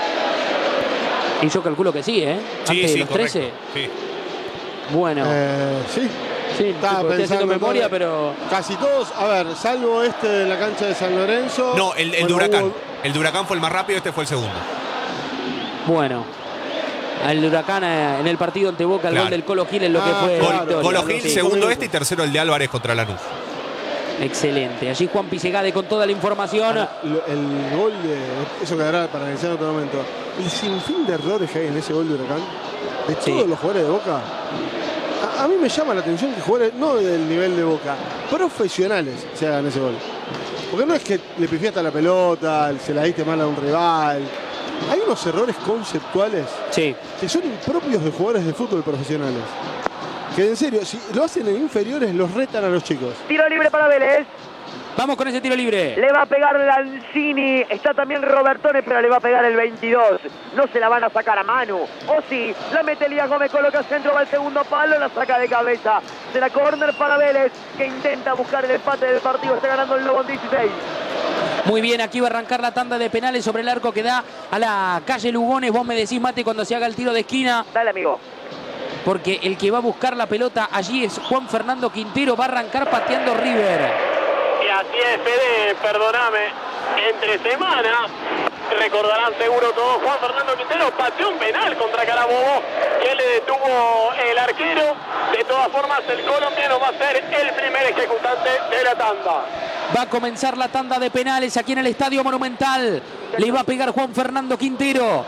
Y yo calculo que sí, ¿eh? Sí, Antes sí, de los correcto. trece. Sí. Bueno. Eh, sí. Sí, Estaba tipo, estoy haciendo pensando memoria, todo- pero... Casi todos, a ver, salvo este de la cancha de San Lorenzo. No, el, el Bueno, de Huracán. hubo- El de Huracán fue el más rápido, este fue el segundo. Bueno. El Huracán eh, en el partido ante Boca, el Claro. gol del Colo Gil en lo que Ah, fue claro. la victoria. Colo Gil, Sí. segundo este y tercero el de Álvarez contra Lanús. Excelente. Allí Juan Pisegade con toda la información. Lo- El gol de. Eso quedará para analizar en otro momento. El sinfín de errores que hay en ese gol de Huracán, de Sí. todos los jugadores de Boca. A, a mí me llama la atención que jugadores, no del nivel de Boca, profesionales se hagan ese gol. Porque no es que le pifiaste la pelota, se la diste mal a un rival. Hay unos errores conceptuales Sí. que son impropios de jugadores de fútbol profesionales. Que en serio, si lo hacen en inferiores, los retan a los chicos. Tiro libre para Vélez. Vamos con ese tiro libre. Le va a pegar Lanzini. Está también Robertone, pero le va a pegar el veintidós. No se la van a sacar a Manu. O sí, la mete Elías Gómez, coloca centro, va al segundo palo, la saca de cabeza. De la córner para Vélez, que intenta buscar el empate del partido. Está ganando el Lobo en dieciséis. Muy bien, aquí va a arrancar la tanda de penales sobre el arco que da a la calle Lugones. Vos me decís, Mate, cuando se haga el tiro de esquina, Dale, amigo. porque el que va a buscar la pelota allí es Juan Fernando Quintero. Va a arrancar pateando River. Y así es, Fede, perdóname, entre semana, recordarán seguro todos, Juan Fernando Quintero pateó un penal contra Carabobo, que le detuvo el arquero. De todas formas, el colombiano va a ser el primer ejecutante de la tanda. Va a comenzar la tanda de penales aquí en el Estadio Monumental. Le va a pegar Juan Fernando Quintero.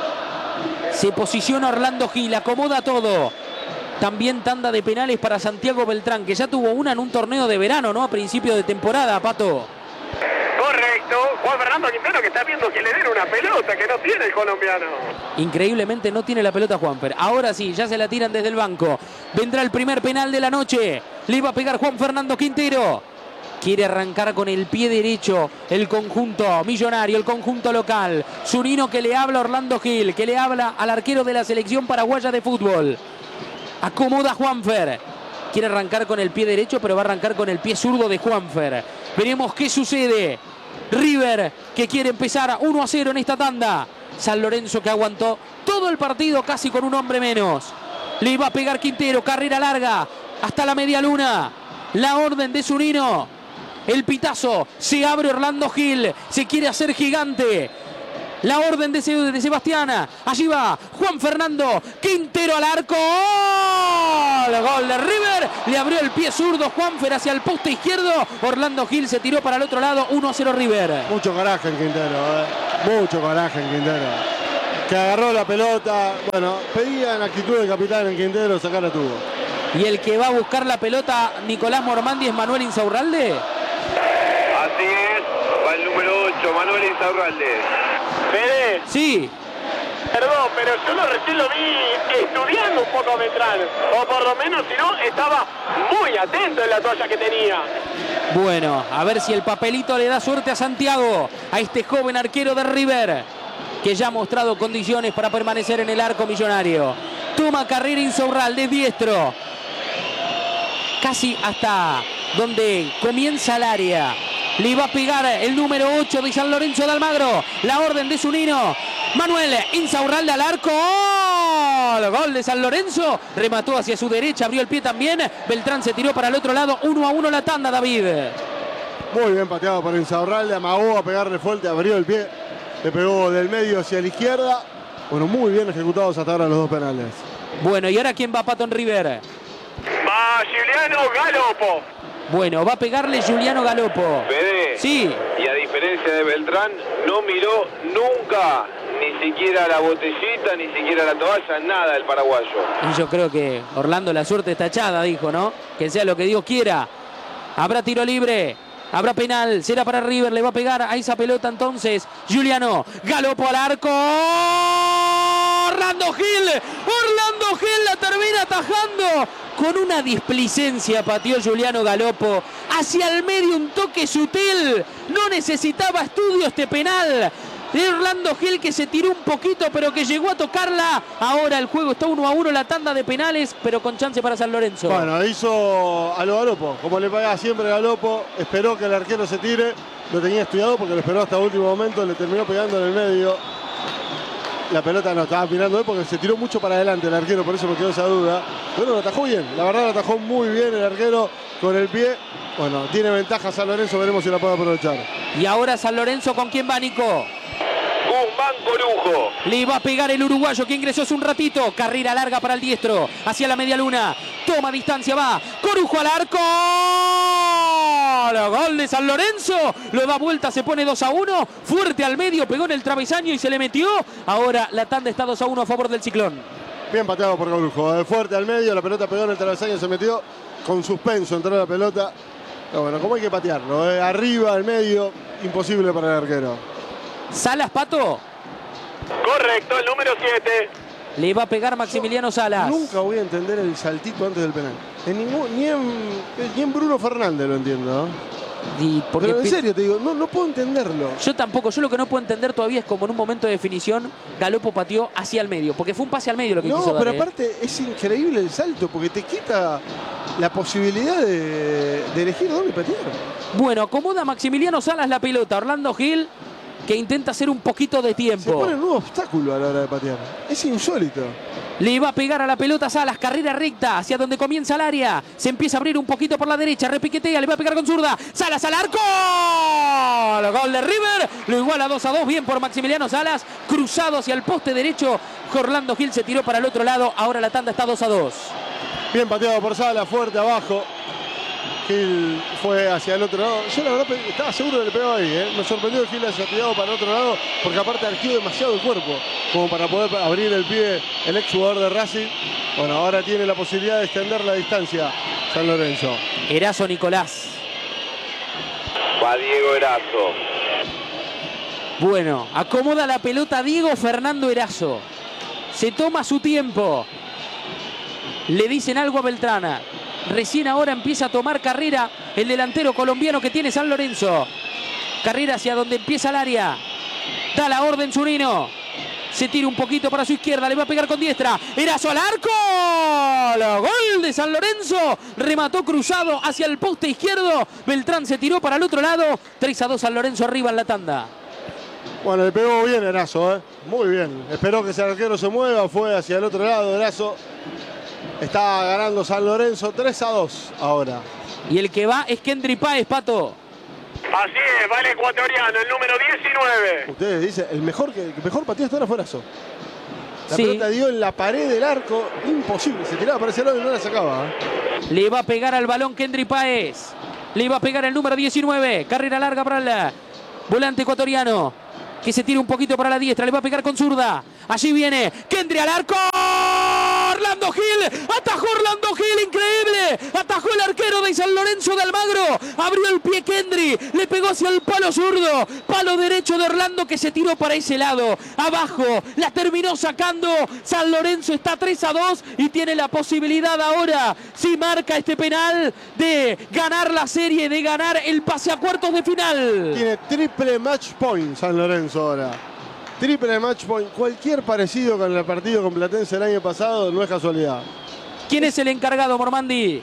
Se posiciona Orlando Gil, acomoda todo. También tanda de penales para Santiago Beltrán, que ya tuvo una en un torneo de verano, ¿no? A principio de temporada, Pato. Correcto, Juan Fernando Quintero, que está viendo que le den una pelota que no tiene el colombiano. Increíblemente no tiene la pelota Juanfer. Ahora sí, ya se la tiran desde el banco. Vendrá el primer penal de la noche. Le va a pegar Juan Fernando Quintero. Quiere arrancar con el pie derecho el conjunto millonario, el conjunto local. Zunino que le habla a Orlando Gil, que le habla al arquero de la selección paraguaya de fútbol. Acomoda Juanfer. Quiere arrancar con el pie derecho, pero va a arrancar con el pie zurdo de Juanfer. Veremos qué sucede. River que quiere empezar uno a cero en esta tanda. San Lorenzo que aguantó todo el partido casi con un hombre menos. Le va a pegar Quintero, carrera larga hasta la media luna. La orden de Zunino. El pitazo, se abre Orlando Gil, se quiere hacer gigante. La orden de, Se de Sebastián, allí va Juan Fernando, Quintero al arco. ¡Gol! Gol de River, le abrió el pie zurdo Juanfer hacia el poste izquierdo. Orlando Gil se tiró para el otro lado, uno a cero River. Mucho coraje en Quintero, eh. mucho coraje en Quintero. Que agarró la pelota, bueno, pedía en actitud del capitán en Quintero, sacar la tuvo. Y el que va a buscar la pelota, Nicolás Mormandi, es Manuel Insaurralde. Así es, va el número ocho, Manuel Insaurralde. Fede, Sí, perdón, pero yo lo recién lo vi estudiando un poco a Beltrán. O por lo menos, si no, estaba muy atento en la toalla que tenía. bueno, a ver si el papelito le da suerte a Santiago, a este joven arquero de River, que ya ha mostrado condiciones para permanecer en el arco millonario. Toma carrera Insaurralde, diestro. Casi hasta donde comienza el área. Le va a pegar el número ocho de San Lorenzo de Almagro. La orden de Zunino. Manuel Insaurralde al arco. ¡Gol! Gol de San Lorenzo. Remató hacia su derecha, abrió el pie también. Beltrán se tiró para el otro lado. uno a uno la tanda, David. Muy bien pateado por Insaurralde, amagó a pegarle fuerte, abrió el pie. Le pegó del medio hacia la izquierda. Bueno, muy bien ejecutados hasta ahora los dos penales. Bueno, ¿y ahora quién va Pato en River? Va Giuliano Galopo. Bueno, va a pegarle Giuliano Galopo. Fede, Sí. y a diferencia de Beltrán, no miró nunca ni siquiera la botellita, ni siquiera la toalla, nada el paraguayo. Y yo creo que Orlando la suerte está echada, dijo, ¿no? Que sea lo que Dios quiera. Habrá tiro libre, habrá penal, será para River, le va a pegar a esa pelota entonces. Giuliano, Galopo al arco. Orlando Gil, Orlando Gil la termina atajando. Con una displicencia pateó Giuliano Galopo. Hacia el medio un toque sutil. No necesitaba estudio este penal. De Orlando Gil que se tiró un poquito pero que llegó a tocarla. Ahora el juego está uno a uno, la tanda de penales, pero con chance para San Lorenzo. Bueno, hizo a lo Galopo, como le pagaba siempre Galopo, esperó que el arquero se tire, lo tenía estudiado porque lo esperó hasta el último momento, le terminó pegando en el medio. La pelota no estaba mirando él porque se tiró mucho para adelante el arquero, por eso me quedó esa duda. Pero lo atajó bien, la verdad lo atajó muy bien el arquero con el pie. Bueno, tiene ventaja San Lorenzo, veremos si la puede aprovechar. Y ahora San Lorenzo, ¿con quién va, Nico? Guzmán Corujo. Le va a pegar el uruguayo que ingresó hace un ratito. Carrera larga para el diestro. Hacia la media luna. Toma distancia, va. Corujo al arco. Gol de San Lorenzo. Lo da vuelta, se pone dos a uno. Fuerte al medio, pegó en el travesaño y se le metió. Ahora la tanda está dos a uno a favor del Ciclón. Bien pateado por Corujo. Fuerte al medio, la pelota pegó en el travesaño, se metió. Con suspenso entró la pelota. Pero bueno, ¿cómo hay que patearlo? Eh? Arriba, al medio, imposible para el arquero. Salas, Pato. Correcto, el número siete. Le va a pegar Maximiliano Salas. Nunca voy a entender el saltito antes del penal. En ningún, ni, en, ni en Bruno Fernández lo entiendo. Y porque Pero en pi- serio te digo, no, no puedo entenderlo. Yo tampoco, yo lo que no puedo entender todavía es como en un momento de definición Galopo pateó hacia el medio, porque fue un pase al medio lo que No, quiso dar, pero ¿eh? aparte es increíble el salto, porque te quita la posibilidad de, de elegir dónde patear. Bueno, acomoda Maximiliano Salas la pelota. Orlando Gil que intenta hacer un poquito de Se tiempo. pone un nuevo obstáculo a la hora de patear. Es insólito. Le va a pegar a la pelota Salas, carrera recta hacia donde comienza el área. Se empieza a abrir un poquito por la derecha, repiquetea, le va a pegar con zurda. Salas al arco. Gol de River, lo iguala dos a dos, bien por Maximiliano Salas. Cruzado hacia el poste derecho, Orlando Gil se tiró para el otro lado. Ahora la tanda está dos a dos. Bien pateado por Salas, fuerte abajo. Gil fue hacia el otro lado. Yo la verdad estaba seguro que le pegaba ahí. ¿eh? Me sorprendió que Gil haya tirado para el otro lado, porque aparte arqueó demasiado el cuerpo como para poder abrir el pie el ex jugador de Racing. Bueno, ahora tiene la posibilidad de extender la distancia San Lorenzo. Erazo Nicolás. Va Diego Erazo. Bueno, acomoda la pelota Diego Fernando Erazo. Se toma su tiempo. Le dicen algo a Beltrana. Recién ahora empieza a tomar carrera el delantero colombiano que tiene San Lorenzo. Carrera hacia donde empieza el área. Da la orden Zunino. Se tira un poquito para su izquierda. Le va a pegar con diestra. Eraso al arco. Gol de San Lorenzo. Remató cruzado hacia el poste izquierdo. Beltrán se tiró para el otro lado. tres a dos San Lorenzo arriba en la tanda. Bueno, le pegó bien Eraso, ¿eh? Muy bien. Esperó que ese arquero se mueva. Fue hacia el otro lado. Eraso. Está ganando San Lorenzo tres a dos ahora. Y el que va es Kendry Páez, Pato. Así es, va el ecuatoriano, el número diecinueve. Ustedes dicen, el mejor que el mejor partido hasta ahora fue Eraso. La Sí. pelota dio en la pared del arco. Imposible. Se tiraba para ese lado y no la sacaba. ¿eh? Le va a pegar al balón Kendry Páez. Le va a pegar el número diecinueve. Carrera larga para el volante ecuatoriano. Que se tira un poquito para la diestra. Le va a pegar con zurda. Allí viene Kendry al arco. Orlando Gil. Atajó Orlando Gil. Increíble. Atajó el arquero de San Lorenzo de Almagro. Abrió el pie Kendry. Le pegó hacia el palo zurdo. Palo derecho de Orlando que se tiró para ese lado. Abajo. La terminó sacando. San Lorenzo está tres a dos y tiene la posibilidad ahora, si marca este penal, de ganar la serie, de ganar el pase a cuartos de final. Tiene triple match point San Lorenzo ahora. Triple match point. Cualquier parecido con el partido con Platense el año pasado no es casualidad. ¿Quién es el encargado, Mormandi?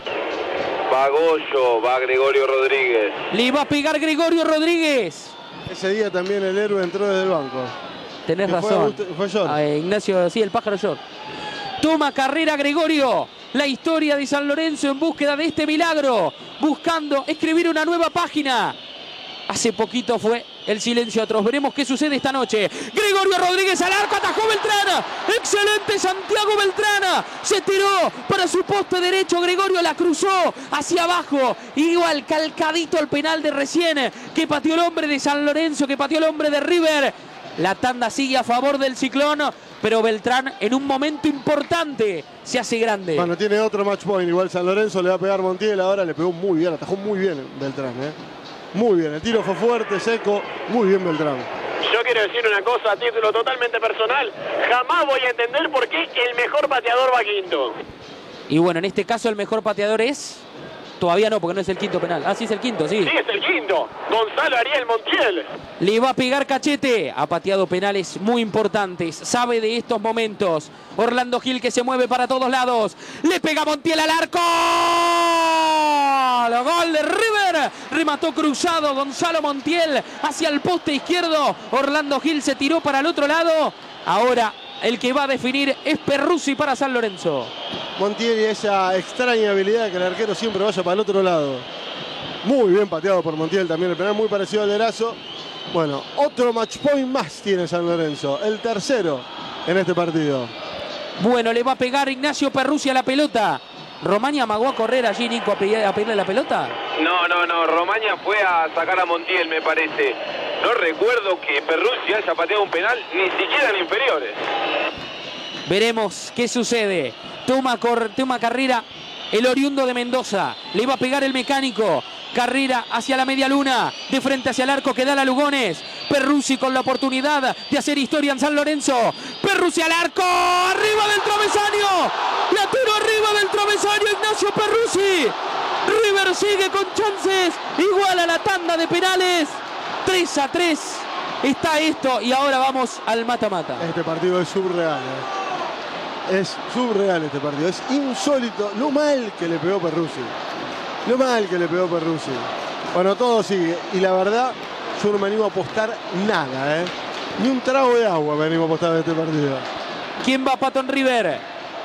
Va Goyo, va Gregorio Rodríguez. Le va a pegar Gregorio Rodríguez. Ese día también el héroe entró desde el banco. Tenés Que fue razón. Augusto- fue York. Ah, Ignacio, sí, el pájaro York. Toma carrera Gregorio. La historia de San Lorenzo en búsqueda de este milagro. Buscando escribir una nueva página. Hace poquito fue el silencio atroz. Veremos qué sucede esta noche. Gregorio Rodríguez al arco. Atajó Beltrán. Excelente Santiago Beltrán. Se tiró para su poste derecho. Gregorio la cruzó hacia abajo. Igual calcadito el penal de recién. Que pateó el hombre de San Lorenzo. Que pateó el hombre de River. La tanda sigue a favor del Ciclón. Pero Beltrán en un momento importante se hace grande. Bueno, tiene otro match point. Igual San Lorenzo le va a pegar Montiel ahora. Le pegó muy bien. Atajó muy bien Beltrán. ¿eh? Muy bien. El tiro fue fuerte, seco. Muy bien Beltrán. Yo quiero decir una cosa a título totalmente personal. Jamás voy a entender por qué el mejor pateador va quinto. Y bueno, en este caso el mejor pateador es... Todavía no, porque no es el quinto penal. Ah, sí es el quinto, sí. Sí, es el quinto. Gonzalo Ariel Montiel. Le va a pegar Cachete. Ha pateado penales muy importantes. Sabe de estos momentos. Orlando Gil que se mueve para todos lados. Le pega Montiel al arco. Gol de River. Remató cruzado Gonzalo Montiel hacia el poste izquierdo. Orlando Gil se tiró para el otro lado. Ahora el que va a definir es Perruzzi para San Lorenzo. Montiel y esa extraña habilidad de que el arquero siempre vaya para el otro lado. Muy bien pateado por Montiel también. El penal muy parecido al de Eraso. Bueno, otro match point más tiene San Lorenzo. El tercero en este partido. Bueno, le va a pegar Ignacio Perruzzi a la pelota. ¿Romaña amagó a correr allí, Nico, a pedir- a pedirle la pelota? No, no, no, Romaña fue a sacar a Montiel, me parece. No recuerdo que Perruzzi haya pateado un penal, ni siquiera en inferiores. Veremos qué sucede. Toma, cor- toma carrera el oriundo de Mendoza. Le va a pegar el mecánico. Carrera hacia la media luna. De frente hacia el arco que da la Lugones. Perruzzi con la oportunidad de hacer historia en San Lorenzo. Perruzzi al arco. Arriba del travesaño. La tiró arriba del travesaño Ignacio Perruzzi. River sigue con chances. Igual a la tanda de penales. tres a tres. Está esto y ahora vamos al mata-mata. Este partido es surreal. ¿eh? Es surreal este partido. Es insólito lo mal que le pegó Perruzzi. Lo mal que le pegó Perruzzi. Bueno, todo sigue. Y la verdad, yo no me animo a apostar nada. ¿eh? Ni un trago de agua me animo a apostar en este partido. ¿Quién va, Pato, en River?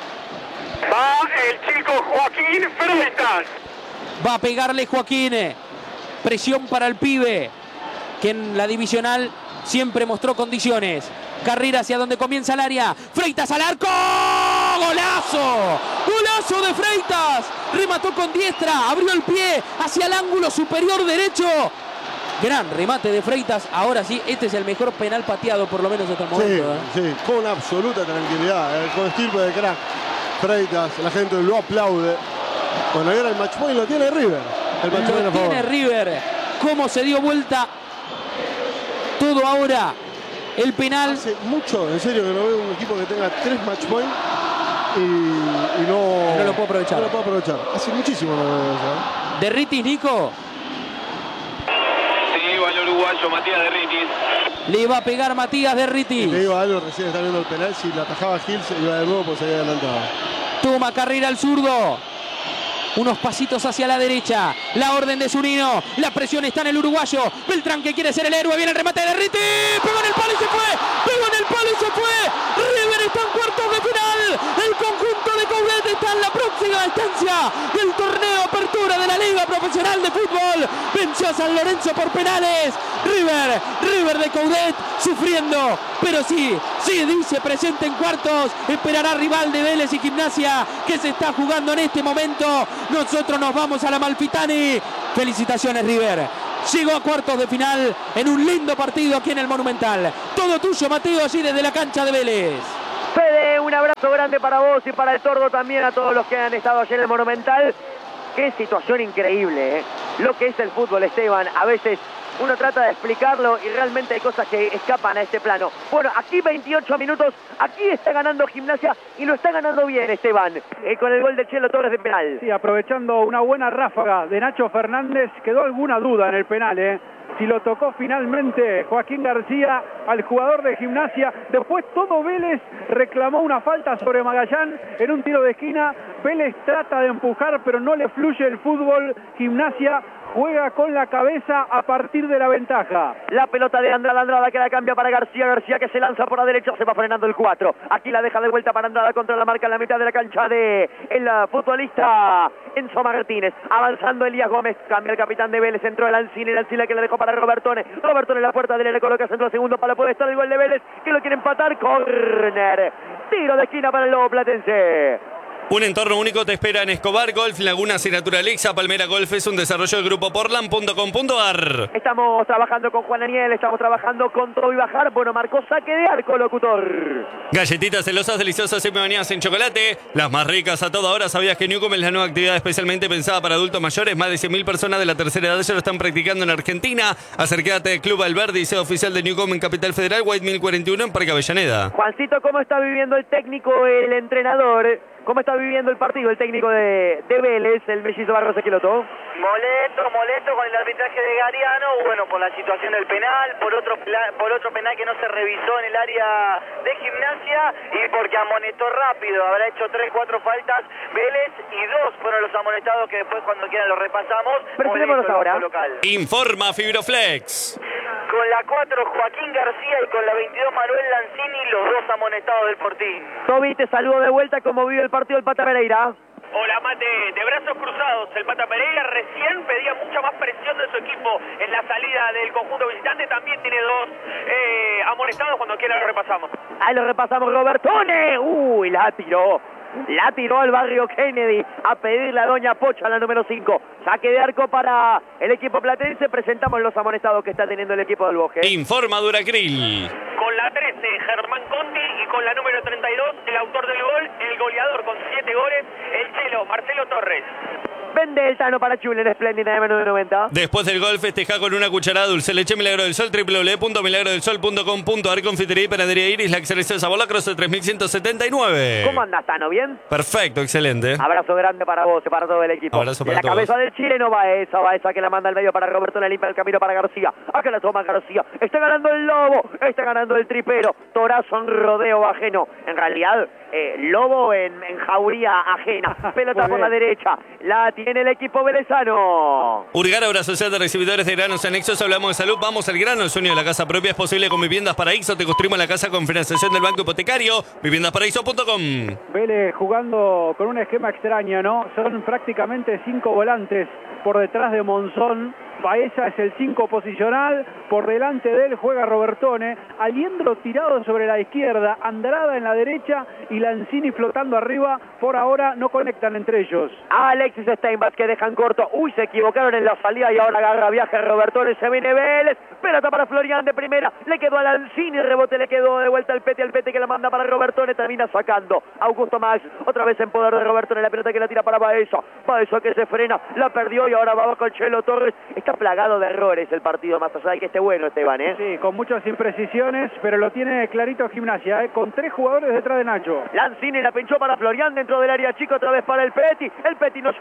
Va el chico Joaquín Freitas. Va a pegarle Joaquín. Presión para el pibe, que en la divisional siempre mostró condiciones. Carrera hacia donde comienza el área. Freitas al arco. ¡Golazo! ¡Golazo de Freitas! Remató con diestra. Abrió el pie hacia el ángulo superior derecho. Gran remate de Freitas. Ahora sí, este es el mejor penal pateado, por lo menos hasta el Sí, momento. ¿eh? sí, con absoluta tranquilidad. ¿eh? Con estirpe de crack. Freitas, la gente lo aplaude. Bueno, y ahora el match point lo tiene River. El match point Lo a favor. tiene River. Cómo se dio vuelta todo ahora. El penal. Hace mucho, en serio, que no veo un equipo que tenga tres match point y, y no, no lo puedo aprovechar. No lo puedo aprovechar. Hace muchísimo no veo eso. ¿eh? De Ritis, Nico. Sí, va el uruguayo Matías de Ritis. Le va a pegar Matías de Riti. Te digo algo, recién está viendo el penal. Si la atajaba Gil, se iba de nuevo porque se había adelantado. Toma carrera al zurdo. Unos pasitos hacia la derecha. La orden de Zunino. La presión está en el uruguayo. Beltrán que quiere ser el héroe. Viene el remate de Riti. Pegó en el palo y se fue. Pegó en el palo y se fue. River está en cuartos de final. El conjunto de Coudet está en la próxima instancia del torneo Apertura de la Liga Profesional de Fútbol. Venció a San Lorenzo por penales. River, River de Coudet sufriendo. Pero sí, sí dice presente en cuartos. Esperará rival de Vélez y Gimnasia que se está jugando en este momento. Nosotros nos vamos a la Amalfitani. Felicitaciones, River. Llegó a cuartos de final en un lindo partido aquí en el Monumental. Todo tuyo, Mateo, allí desde la cancha de Vélez. Fede, un abrazo grande para vos y para el Tordo también, a todos los que han estado ayer en el Monumental. Qué situación increíble, ¿eh? Lo que es el fútbol, Esteban. A veces uno trata de explicarlo y realmente hay cosas que escapan a este plano. Bueno, aquí veintiocho minutos, aquí está ganando Gimnasia y lo está ganando bien, Esteban, eh, con el gol de Chelo Torres de penal. Sí, aprovechando una buena ráfaga de Nacho Fernández, quedó alguna duda en el penal, ¿eh? Si lo tocó finalmente Joaquín García al jugador de Gimnasia. Después todo Vélez reclamó una falta sobre Magallán en un tiro de esquina. Vélez trata de empujar, pero no le fluye el fútbol. Gimnasia juega con la cabeza a partir de la ventaja. La pelota de Andrada, Andrada que la cambia para García, García que se lanza por la derecha, se va frenando el cuatro. Aquí la deja de vuelta para Andrada contra la marca en la mitad de la cancha de el futbolista Enzo Martínez. Avanzando Elías Gómez, cambia el capitán de Vélez, entró el Ancine, el Ancine que le dejó para Robertone. Robertone en la puerta de él, le coloca centro segundo para puede estar el gol de Vélez, que lo quiere empatar. Córner, tiro de esquina para el Lobo Platense. Un entorno único te espera en Escobar Golf, Lagunas y Naturalexa. Palmera Golf es un desarrollo del grupo portland punto com punto ar. Estamos trabajando con Juan Daniel, estamos trabajando con Toby Bajar. Bueno, marcó saque de arco, locutor. Galletitas celosas, deliciosas y bañadas en chocolate. Las más ricas a toda hora. ¿Sabías que Newcom es la nueva actividad especialmente pensada para adultos mayores? Más de cien mil personas de la tercera edad ya lo están practicando en Argentina. Acércate al Club Alberdi y sea oficial de Newcom en Capital Federal, White mil cuarenta y uno en Parque Avellaneda. Juancito, ¿cómo está viviendo el técnico, el entrenador? ¿Cómo está viviendo el partido el técnico de, de Vélez, el mellizo Barros Esqueloto? Molesto, molesto con el arbitraje de Gariano, bueno, por la situación del penal, por otro, por otro penal que no se revisó en el área de Gimnasia y porque amonestó rápido, habrá hecho tres, cuatro faltas Vélez y dos fueron los amonestados que después cuando quieran los repasamos. Presentémonos ahora. Local. Informa Fibroflex. Con la cuatro Joaquín García y con la veintidós Manuel Lanzini, los dos amonestados del Fortín. Toby, te saludo de vuelta. ¿Cómo vive el partido del Pata Pereira? Hola, Mate, de brazos cruzados. El Pata Pereira recién pedía mucha más presión de su equipo en la salida del conjunto visitante. También tiene dos eh, amonestados. Cuando quiera lo repasamos. Ahí lo repasamos, Robertone. Uy, la tiró. La tiró al barrio Kennedy a pedirle a Doña Pocha, la número cinco. Saque de arco para el equipo platense. Presentamos los amonestados que está teniendo el equipo del Bosque. Informa Duracril. Con la trece, Germán Conti, y con la número treinta y dos, el autor del gol, el goleador con siete goles, el Chelo, Marcelo Torres. Vende el Tano para Chule en espléndida de menú de noventa. Después del gol, festeja con una cucharada dulce leche Milagro del Sol, doble u doble u doble u punto milagro del sol punto com punto ar. Confitería y panadería Iris, la excelencia de sabor, la Croce tres mil ciento setenta y nueve. ¿Cómo andás, Tano? ¿Bien? Perfecto, excelente. Abrazo grande para vos y para todo el equipo. Abrazo para la todos. cabeza del chileno va esa, va esa que la manda al medio para Roberto, la limpia el camino para García. Acá la toma García. Está ganando el Lobo, está ganando el Tripero. Torazo en rodeo ajeno. En realidad, eh, Lobo en, en jauría ajena. Pelota por la derecha. La tiene el equipo velezano. Urgara, obra social de recibidores de granos anexos. Hablamos de salud. Vamos al grano. El sueño de la casa propia es posible con Viviendas Paraíso. Te construimos la casa con financiación del Banco Hipotecario. viviendas paraíso punto com. Vélez jugando con un esquema extraño, ¿no? Son prácticamente cinco volantes por detrás de Monzón. Baeza es el cinco posicional, por delante de él juega Robertone, Aliendro tirado sobre la izquierda, Andrada en la derecha y Lanzini flotando arriba. Por ahora no conectan entre ellos. Alexis Steinbach que dejan corto. Uy, se equivocaron en la salida y ahora agarra viaje Robertone. Se viene Vélez. Pelota para Florian de primera. Le quedó a Lanzini. Rebote le quedó de vuelta al Pete. Al Pete que la manda para Robertone. Termina sacando Augusto Max. Otra vez en poder de Robertone. La pelota que la tira para Baeza. Baeza que se frena. La perdió y ahora va abajo el Chelo Torres. Está plagado de errores el partido, más allá de que esté bueno, Esteban, ¿eh? Sí, con muchas imprecisiones, pero lo tiene clarito Gimnasia, ¿eh? Con tres jugadores detrás de Nacho. Lanzini la pinchó para Florian dentro del área chico, otra vez para el Peti. El Peti no se animó.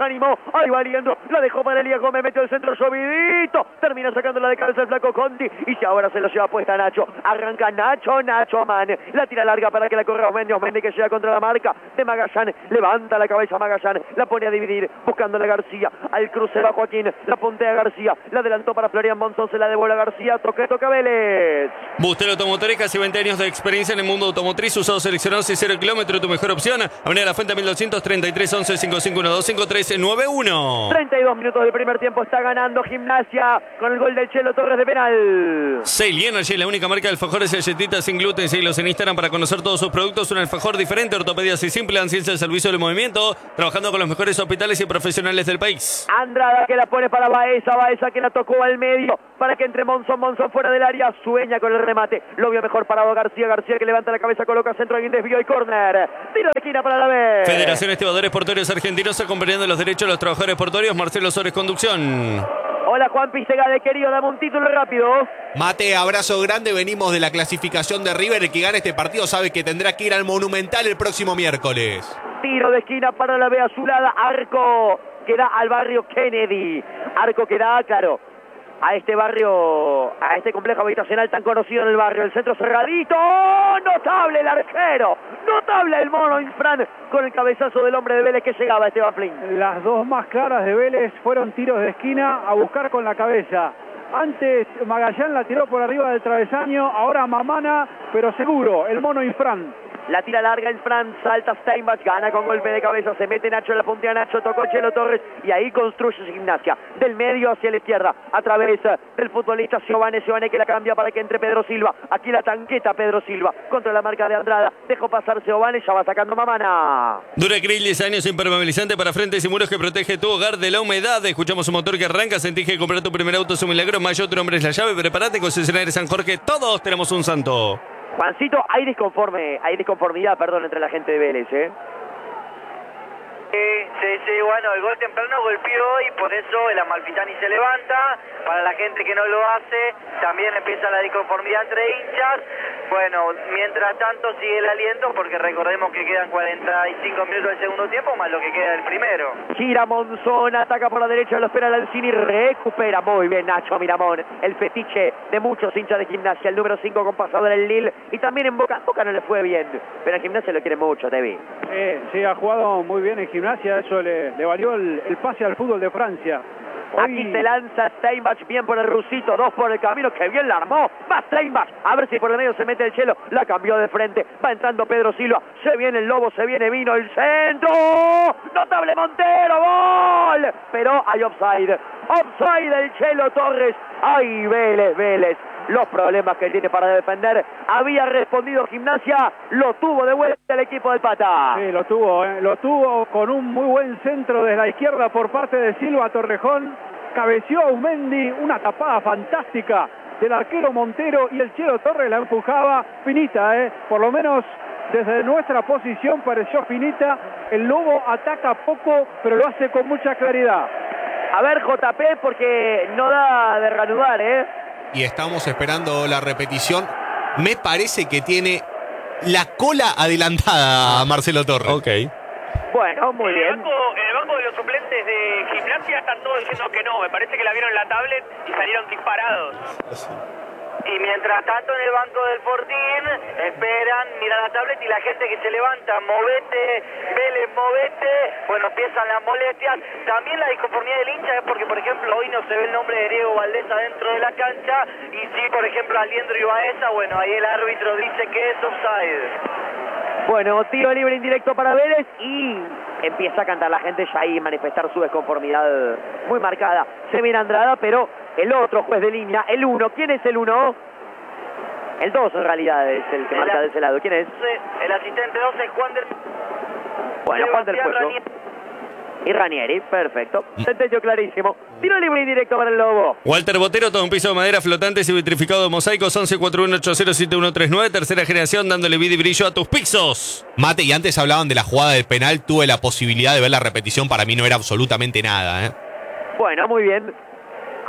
ahí va Liendro, la dejó para Elías Gómez, metió el centro Llovidito, termina sacándola de cabeza el flaco Conti, y si ahora se lo lleva puesta Nacho, arranca Nacho, Nacho Man, la tira larga para que la corra Osmendi, Osmendi que llega contra la marca de Magallán, levanta la cabeza Magallán, la pone a dividir, buscándole a García, al cruce va Joaquín, la puntea García, la adelantó para Florian Monzón, se la devuelve a García, toque, toca Vélez. Bustelo Automotores, casi veinte años de experiencia en el mundo automotriz, usados seleccionados y cero kilómetros, tu mejor opción. Avenida La Fuente mil doscientos, treinta y tres once, cincuenta y cinco doce, cinco tres nueve uno. treinta y dos minutos del primer tiempo, está ganando Gimnasia con el gol del Chelo Torres de penal. Sail Energy, la única marca de alfajores y galletitas sin gluten. Síguelos en Instagram para conocer todos sus productos. Un alfajor diferente, ortopedia y simple, ciencia del servicio del movimiento, trabajando con los mejores hospitales y profesionales del país. Andrada que la pone para Baeza, Baeza que la tocó al medio para que entre Monzón, Monzón fuera del área, sueña con el remate, lo vio mejor parado García, García que levanta la cabeza, coloca centro, alguien desvió y córner, tiro de esquina para la B. Federación Estibadores Portuarios Argentinos, acompañando los derechos de los trabajadores portuarios. Marcelo Sores, conducción. Hola Juan Pisega de querido, dame un título rápido. Mate, abrazo grande, venimos de la clasificación de River. El que gane este partido sabe que tendrá que ir al Monumental el próximo miércoles. Tiro de esquina para la B azulada, arco que da al barrio Kennedy, arco que da, claro, a este barrio, a este complejo habitacional tan conocido en el barrio, el centro cerradito, ¡oh! Notable el arquero, notable el mono Infran con el cabezazo del hombre de Vélez que llegaba a Esteban Flynn. Las dos más claras de Vélez fueron tiros de esquina a buscar con la cabeza. Antes Magallán la tiró por arriba del travesaño, ahora Mamana, pero seguro, el mono Infran. La tira larga en Fran, salta Steinbach, gana con golpe de cabeza, se mete Nacho en la puntea, Nacho tocó Chelo Torres y ahí construye su Gimnasia. Del medio hacia la izquierda, a través del futbolista Giovanni, Giovanni que la cambia para que entre Pedro Silva. Aquí la tanqueta Pedro Silva contra la marca de Andrada. Dejó pasar Giovanni, ya va sacando Mamana. Duracril, diez años, impermeabilizante para frentes y muros que protege tu hogar de la humedad. Escuchamos un motor que arranca, sentí que comprar tu primer auto es un milagro. Mayo, tu nombre es la llave, prepárate, concesionario San Jorge, todos tenemos un santo. Juancito, hay disconforme, hay disconformidad, perdón, entre la gente de Vélez, ¿eh? Sí, sí, sí, bueno, el gol temprano golpeó y por eso el Amalfitani se levanta. Para la gente que no lo hace, también empieza la disconformidad entre hinchas. Bueno, mientras tanto sigue el aliento porque recordemos que quedan cuarenta y cinco minutos del segundo tiempo más lo que queda del primero. Gira Monzón, ataca por la derecha, lo espera Lanzini, recupera muy bien Nacho Miramón, el fetiche de muchos hinchas de Gimnasia, el número cinco con pasador en Lille y también en Boca. Boca no le fue bien, pero en Gimnasia lo quiere mucho, Tevi. Eh, sí, ha jugado muy bien en Gimnasia, eso le, le valió el, el pase al fútbol de Francia. Hoy... Aquí se lanza Steinbach, bien por el rusito, dos por el camino, que bien la armó, va Steinbach, a ver si por el medio se mete el Chelo, la cambió de frente, va entrando Pedro Silva, se viene el Lobo, se viene Vino, el centro, notable Montero, gol, pero hay offside, offside del Chelo Torres, ay Vélez, Vélez, los problemas que tiene para defender, había respondido Gimnasia, lo tuvo de vuelta el equipo del Pata. Sí, lo tuvo, eh. lo tuvo con un muy buen centro desde la izquierda por parte de Silva Torrejón, cabeció a Usmendi, una tapada fantástica del arquero Montero y el Chelo Torres la empujaba finita, eh. por lo menos desde nuestra posición pareció finita, el Lobo ataca poco pero lo hace con mucha claridad. A ver J P porque no da de reanudar, eh. Y estamos esperando la repetición. Me parece que tiene la cola adelantada a Marcelo Torres. Ok. Bueno, muy en bien. El banco, en el banco de los suplentes de Gimnasia están todos diciendo que no. Me parece que la vieron en la tablet y salieron disparados. Y mientras tanto en el banco del Fortín esperan, miran la tablet y la gente que se levanta, movete, Vélez, movete, bueno, empiezan las molestias. También la disconformidad del hincha es porque, por ejemplo, hoy no se ve el nombre de Diego Valdés adentro de la cancha y sí, por ejemplo, Aliendro y Baeza, bueno, ahí el árbitro dice que es offside. Bueno, tiro libre indirecto para Vélez y empieza a cantar la gente ya ahí, manifestar su desconformidad muy marcada. Se viene Andrada, pero el otro juez de línea, el uno, ¿quién es el uno? El dos en realidad es el que el marca de ese lado. ¿Quién es? El asistente doce es Juan del... Bueno, Juan del Cuello. Y Ranieri, perfecto. Sentencia clarísimo. Tiro libre indirecto para el Lobo. Walter Botero, todo un piso de madera flotantes y vitrificado de mosaicos. Once cuatro uno ocho cero siete uno tres nueve, tercera generación, dándole vida y brillo a tus pisos. Mate, y antes hablaban de la jugada del penal. Tuve la posibilidad de ver la repetición. Para mí no era absolutamente nada, ¿eh? Bueno, muy bien.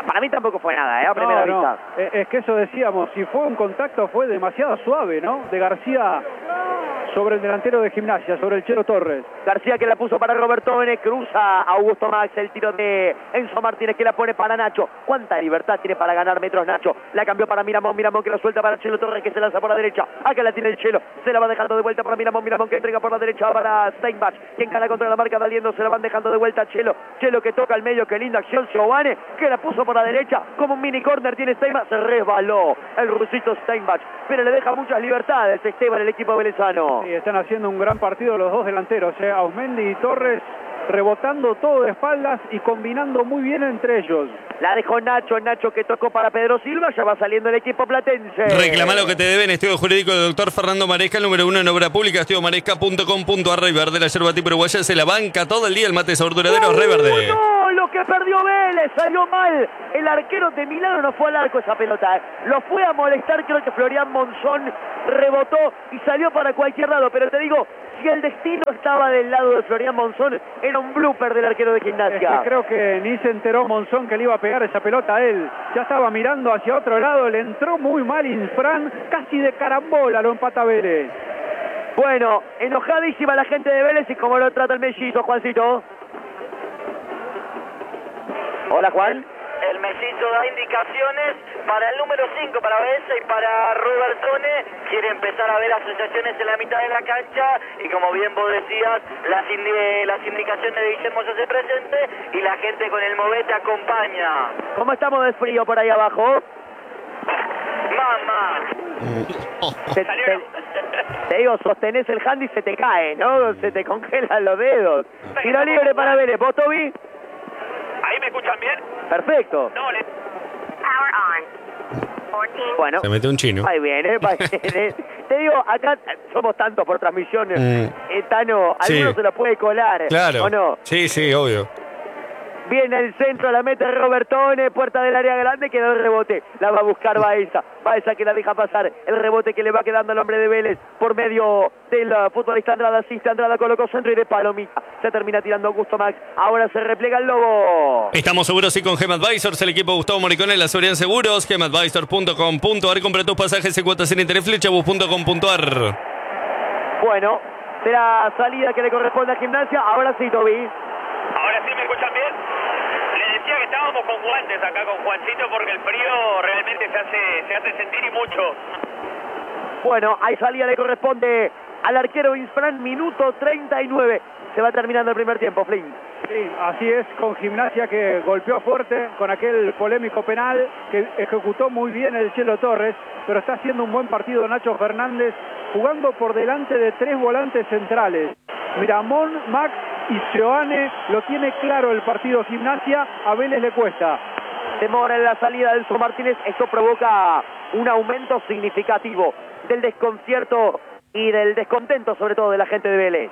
Para mí tampoco fue nada, ¿eh? A primera no, vista. No. Es que eso decíamos, si fue un contacto fue demasiado suave, ¿no? De García sobre el delantero de Gimnasia, sobre el Chelo Torres. García que la puso para Robertone, cruza a Augusto Max, el tiro de Enzo Martínez que la pone para Nacho. ¿Cuánta libertad tiene para ganar metros Nacho? La cambió para Miramón, Miramón que la suelta para Chelo Torres que se lanza por la derecha. Acá la tiene el Chelo, se la va dejando de vuelta para Miramón, Miramón que entrega por la derecha para Steinbach, quien gana contra la marca Daliendo, se la van dejando de vuelta a Chelo. Chelo que toca al medio, qué linda acción, Giovane que la puso por la derecha, como un mini corner tiene Steinbach, se resbaló el rusito Steinbach, pero le deja muchas libertades Esteban, el equipo velezano. Sí, están haciendo un gran partido los dos delanteros, ¿eh? Ausmendi y Torres rebotando todo de espaldas y combinando muy bien entre ellos. La dejó Nacho, Nacho que tocó para Pedro Silva, ya va saliendo el equipo platense. Reclama lo que te deben, estudio jurídico del doctor Fernando Maresca, el número uno en obra pública, estudio maresca punto com punto ar. Reverde, la yerba tipo uruguaya, se la banca todo el día el mate sabor duradero, ¡Uh, Reverde. no! Lo que perdió Vélez, salió mal. El arquero de Milano no fue al arco esa pelota. Lo fue a molestar, creo que Florian Monzón rebotó y salió para cualquier lado. Pero te digo, si el destino estaba del lado de Florian Monzón, era un blooper del arquero de Gimnasia. Es que creo que ni se enteró Monzón que le iba a pegar esa pelota a él. Ya estaba mirando hacia otro lado, le entró muy mal Infran, casi de carambola lo empata Vélez. Bueno, enojadísima la gente de Vélez y cómo lo trata el mellizo, Juancito. Hola, Juan. El mellizo da indicaciones para el número cinco, para Besa y para Robertone. Quiere empezar a ver asociaciones en la mitad de la cancha y como bien vos decías, las, indi las indicaciones de Guillermo se hacen presente y la gente con el movete acompaña. ¿Cómo estamos de frío por ahí abajo? Mamá. Te, te, te digo, sostenés el handy y se te cae, ¿no? Se te congelan los dedos. Tiro libre para Vélez. ¿Vos, Toby? ¿Ahí me escuchan bien? Perfecto. No, le... Bueno, se mete un chino. ahí viene, ahí viene. Te digo, acá somos tantos por transmisión. Mm. Eh, Tano, alguno sí. se lo puede colar. Claro. ¿O no? Sí, sí, obvio. Viene el centro, la mete Robertone, puerta del área grande, quedó el rebote. La va a buscar Baeza. Baeza que la deja pasar. El rebote que le va quedando al hombre de Vélez por medio del uh, futbolista Andrada. Asiste Andrada, colocó centro y de palomita. Se termina tirando Augusto Max. Ahora se replega el Lobo. Estamos seguros y con Gem Advisors, el equipo Gustavo Moricone, la seguridad en seguros. gem advisors punto com punto ar. Compra tus pasajes en cuotas sin interés. Flechabus punto com punto ar. Bueno, será salida que le corresponde a Gimnasia. Ahora sí, Toby. Ahora sí me escuchan bien. Les decía que estábamos con guantes acá con Juancito porque el frío realmente se hace, se hace sentir y mucho. Bueno, ahí salida le corresponde al arquero Infran, minuto treinta y nueve. Se va terminando el primer tiempo, Flynn. Sí, así es, con Gimnasia que golpeó fuerte con aquel polémico penal que ejecutó muy bien el Chelo Torres, pero está haciendo un buen partido Nacho Fernández, jugando por delante de tres volantes centrales. Miramón, Max y Giovane, lo tiene claro el partido Gimnasia, a Vélez le cuesta. Demora en la salida de Enzo Martínez, esto provoca un aumento significativo del desconcierto y del descontento, sobre todo de la gente de Vélez.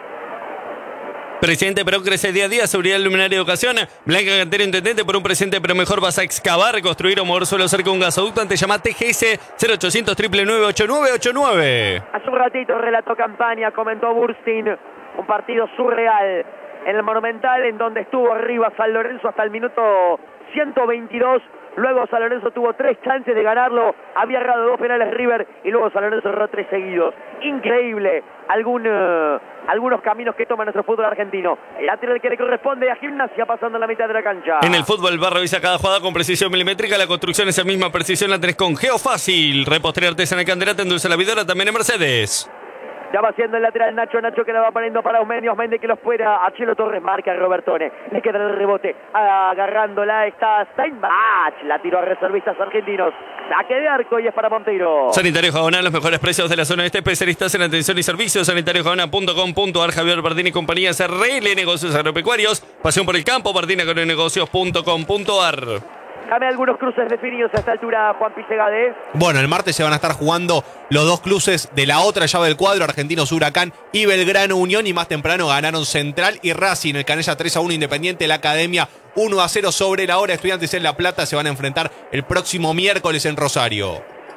Presidente Pro crece día a día, seguridad luminaria y educación. Blanca Cantero, intendente, por un presente pero mejor vas a excavar, construir o mover suelo cerca de un gasoducto. Antes llama T G S cero ochocientos, nueve nueve ocho nueve ocho nueve. Hace un ratito relató campaña, comentó Burstein, un partido surreal en el Monumental en donde estuvo arriba San Lorenzo hasta el minuto ciento veintidós. Luego San Lorenzo tuvo tres chances de ganarlo, había errado dos penales River y luego San Lorenzo erró tres seguidos. Increíble algún, uh, algunos caminos que toma nuestro fútbol argentino. El lateral que le corresponde a Gimnasia pasando en la mitad de la cancha. En el fútbol el bar revisa cada jugada con precisión milimétrica. La construcción esa misma precisión la tenés con Geofácil. Repostería artesanal Candelata, endulce la vidora también en Mercedes. Ya va haciendo el lateral Nacho, Nacho que la va poniendo para Ausmendi, Ausmendi que lo fuera a Chelo Torres, marca a Robertone, le queda el rebote, agarrándola está Steinbach, la tiró a reservistas argentinos, saque de arco y es para Monteiro. Sanitario Jabona, los mejores precios de la zona este, especialistas en atención y servicios, sanitario jabona punto com punto ar. Javier Bardini y compañía C R L, negocios agropecuarios, pasión por el campo, bardini agronegocios punto com punto ar. Dame algunos cruces definidos a esta altura, Juan Pisegade. Bueno, el martes se van a estar jugando los dos cruces de la otra llave del cuadro, Argentinos Huracán y Belgrano Unión, y más temprano ganaron Central y Racing, el Canella tres a uno Independiente, la Academia uno a cero sobre la hora. Estudiantes en La Plata se van a enfrentar el próximo miércoles en Rosario.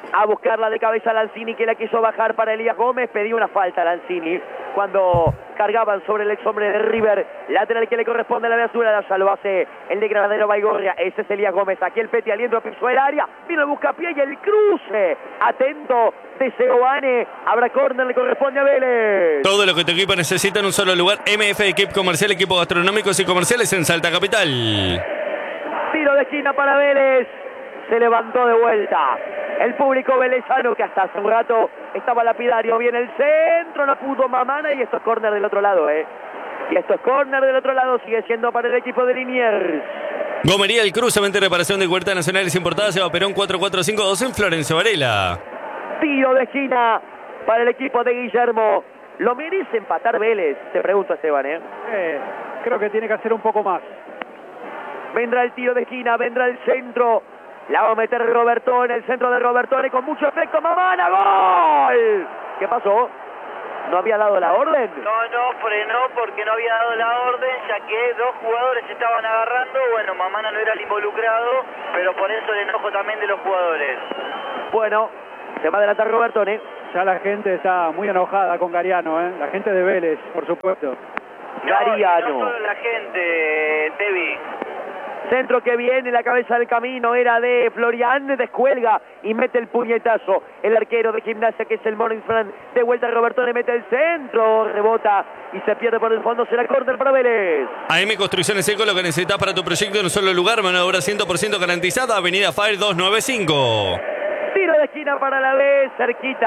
a buscarla de cabeza Lanzini, que la quiso bajar para Elías Gómez. Pedía una falta Lanzini cuando cargaban sobre el ex hombre de River. Lateral que le corresponde a la Azulada, ya lo hace el de Granadero Baigorria. Ese es Elías Gómez. Aquí el Peti Aliendro pisó el área, vino el buscapié y el cruce atento de Seoane. Habrá córner, le corresponde a Vélez. Todo lo que tu equipo necesita en un solo lugar. M F Equip Comercial, equipo gastronómicos y comerciales en Salta Capital. Tiro de esquina para Vélez. Se levantó de vuelta el público velezano, que hasta hace un rato estaba lapidario. Viene el centro, no pudo Mamana, y esto es córner del otro lado, ¿eh? Y esto es córner del otro lado, sigue siendo para el equipo de Liniers. Gomería El Cruz, venta y reparación de huertas nacionales importadas, Eva Perón cuatro cuatro cinco dos en Florencio Varela. Tiro de esquina para el equipo de Guillermo. ¿Lo merece empatar Vélez? Te pregunto, Esteban, ¿eh? Eh, creo que tiene que hacer un poco más. Vendrá el tiro de esquina, vendrá el centro. La va a meter Robertone, el centro de Robertone con mucho efecto. Mamana, ¡gol! ¿Qué pasó? ¿No había dado la orden? No, no, frenó porque no había dado la orden, ya que dos jugadores se estaban agarrando. Bueno, Mamana no era el involucrado, pero por eso el enojo también de los jugadores. Bueno, se va a adelantar Robertone. Ya la gente está muy enojada con Gariano, ¿eh? La gente de Vélez, por supuesto. Gariano. No, no solo la gente, Tevi. Centro que viene, la cabeza del camino era de Florian, descuelga y mete el puñetazo. El arquero de Gimnasia, que es el Morningsfran, de vuelta a Robertone, mete el centro, rebota y se pierde por el fondo. Será córner para Vélez. A M Construcciones Eco, lo que necesitas para tu proyecto en un solo lugar, mano de obra cien por ciento garantizada, Avenida Fire doscientos noventa y cinco. Tiro de esquina para la B, cerquita.